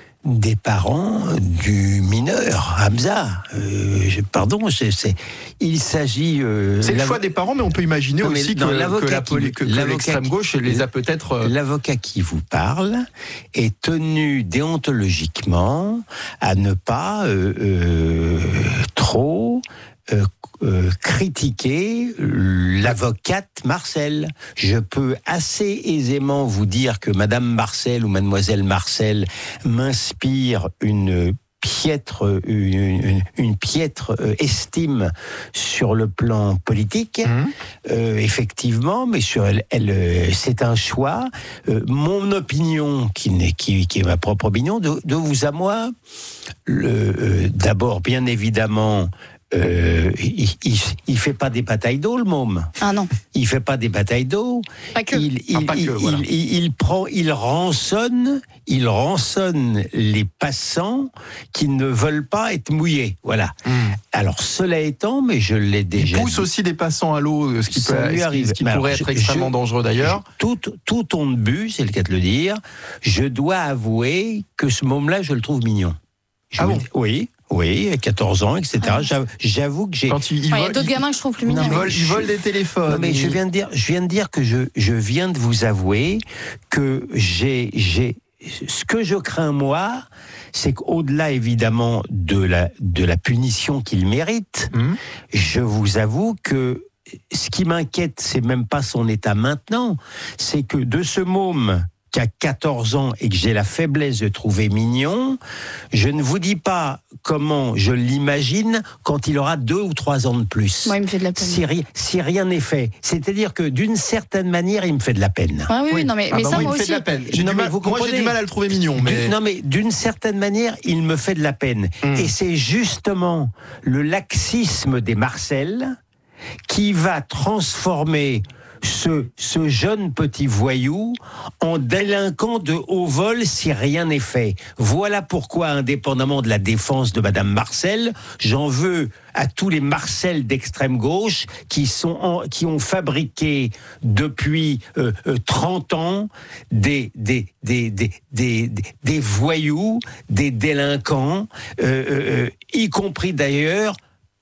Speaker 17: des parents du mineur, Hamza. Euh, je, pardon, c'est, c'est, il s'agit... Euh,
Speaker 5: c'est le choix des parents, mais on peut imaginer non, aussi que, que, la, qui, que, que l'extrême gauche les a peut-être... Euh...
Speaker 17: L'avocat qui vous parle est tenu déontologiquement à ne pas euh, euh, trop... Euh, Euh, critiquer l'avocate Marcel. Je peux assez aisément vous dire que Madame Marcel ou Mademoiselle Marcel m'inspire une piètre, une, une, une piètre estime sur le plan politique, mmh. euh, effectivement, mais sur elle, elle c'est un choix. Euh, mon opinion, qui, n'est, qui, qui est ma propre opinion, de, de vous à moi, le, euh, d'abord, bien évidemment, Euh, il, il, il fait pas des batailles d'eau, le môme.
Speaker 15: Ah non.
Speaker 17: Il fait pas des batailles d'eau.
Speaker 15: Pas que.
Speaker 17: Il, il, ah, pas il, que, voilà. il, il, il prend, il rançonne, il rançonne les passants qui ne veulent pas être mouillés. Voilà. Mmh. Alors, cela étant, mais je l'ai déjà.
Speaker 5: Il pousse dit. aussi des passants à l'eau, ce qui, peut, lui arrive. Ce qui, ce qui pourrait alors, être je, extrêmement je, dangereux d'ailleurs.
Speaker 17: Je, tout, tout ton de but, c'est le cas de le dire. Je dois avouer que ce môme-là, je le trouve mignon. Je
Speaker 5: ah bon?
Speaker 17: Oui. Oui, à quatorze ans, et cetera. Ah. J'avoue que j'ai.
Speaker 15: Quand il, il, ouais, vole, il y a d'autres il, gamins que je trouve plus mignons.
Speaker 5: Il vole, il vole des téléphones.
Speaker 17: Non, mais je viens de dire, je viens de dire que je, je viens de vous avouer que j'ai, j'ai, ce que je crains moi, c'est qu'au-delà évidemment de la, de la punition qu'il mérite, mmh. je vous avoue que ce qui m'inquiète, c'est même pas son état maintenant, c'est que de ce môme qui a quatorze ans et que j'ai la faiblesse de trouver mignon, je ne vous dis pas comment je l'imagine quand il aura deux ou trois ans de plus.
Speaker 15: Moi, il me fait de la peine.
Speaker 17: Si, ri- si rien n'est fait. C'est-à-dire que d'une certaine manière, il me fait de la peine.
Speaker 15: Ah oui, oui. non mais,
Speaker 5: ah
Speaker 15: mais
Speaker 5: bah
Speaker 15: ça,
Speaker 5: moi,
Speaker 15: moi
Speaker 5: il me
Speaker 15: aussi.
Speaker 5: fait de la peine. J'ai
Speaker 17: non,
Speaker 5: du mal,
Speaker 17: vous
Speaker 5: moi, j'ai du mal à le trouver mignon. Mais...
Speaker 17: Du, non, mais d'une certaine manière, il me fait de la peine. Mmh. Et c'est justement le laxisme des Marcel qui va transformer Ce, ce jeune petit voyou en délinquant de haut vol si rien n'est fait. Voilà pourquoi, indépendamment de la défense de Madame Marcel, j'en veux à tous les Marcel d'extrême gauche qui, sont en, qui ont fabriqué depuis euh, euh, trente ans des, des, des, des, des, des, des voyous, des délinquants, euh, euh, y compris d'ailleurs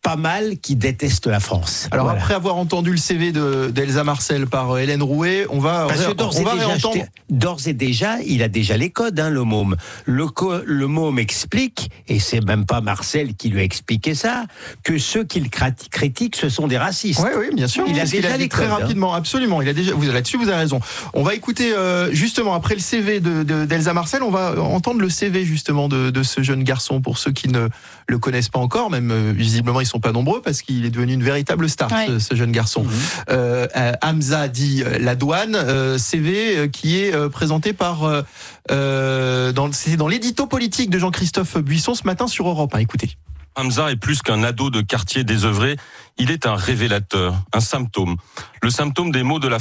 Speaker 17: pas mal qui détestent la France.
Speaker 5: Alors
Speaker 17: Voilà.
Speaker 5: après avoir entendu le C V de, d'Elsa Marcel par Hélène Rouet, on va,
Speaker 17: Parce que d'ores
Speaker 5: on
Speaker 17: et,
Speaker 5: va
Speaker 17: déjà,
Speaker 5: réentendre.
Speaker 17: je t'ai- d'ores et déjà, il a déjà les codes, hein, le môme. Le, co- le môme explique, et c'est même pas Marcel qui lui a expliqué ça, que ceux qu'il crati- critique, ce sont des racistes.
Speaker 5: Oui, oui, bien sûr.
Speaker 17: Il a
Speaker 5: C'est ce qu'il
Speaker 17: déjà
Speaker 5: dit
Speaker 17: les
Speaker 5: très
Speaker 17: codes, hein.
Speaker 5: rapidement, absolument. Il a déjà, vous, là-dessus, vous avez raison. On va écouter euh, justement après le C V de, de- d'Elsa Marcel, on va entendre le C V justement de, de ce jeune garçon pour ceux qui ne le connaissent pas encore. Même euh, visiblement, ils sont pas nombreux parce qu'il est devenu une véritable star,
Speaker 15: Ouais.
Speaker 5: ce, ce jeune garçon.
Speaker 17: Mmh.
Speaker 5: Euh, euh, Hamza dit euh, la douane, euh, C V euh, qui est euh, présenté par euh, euh, dans, c'est dans l'édito politique de Jean-Christophe Buisson ce matin sur Europe un. Écoutez.
Speaker 9: Hamza est plus qu'un ado de quartier désœuvré, il est un révélateur, un symptôme. Le symptôme des maux de la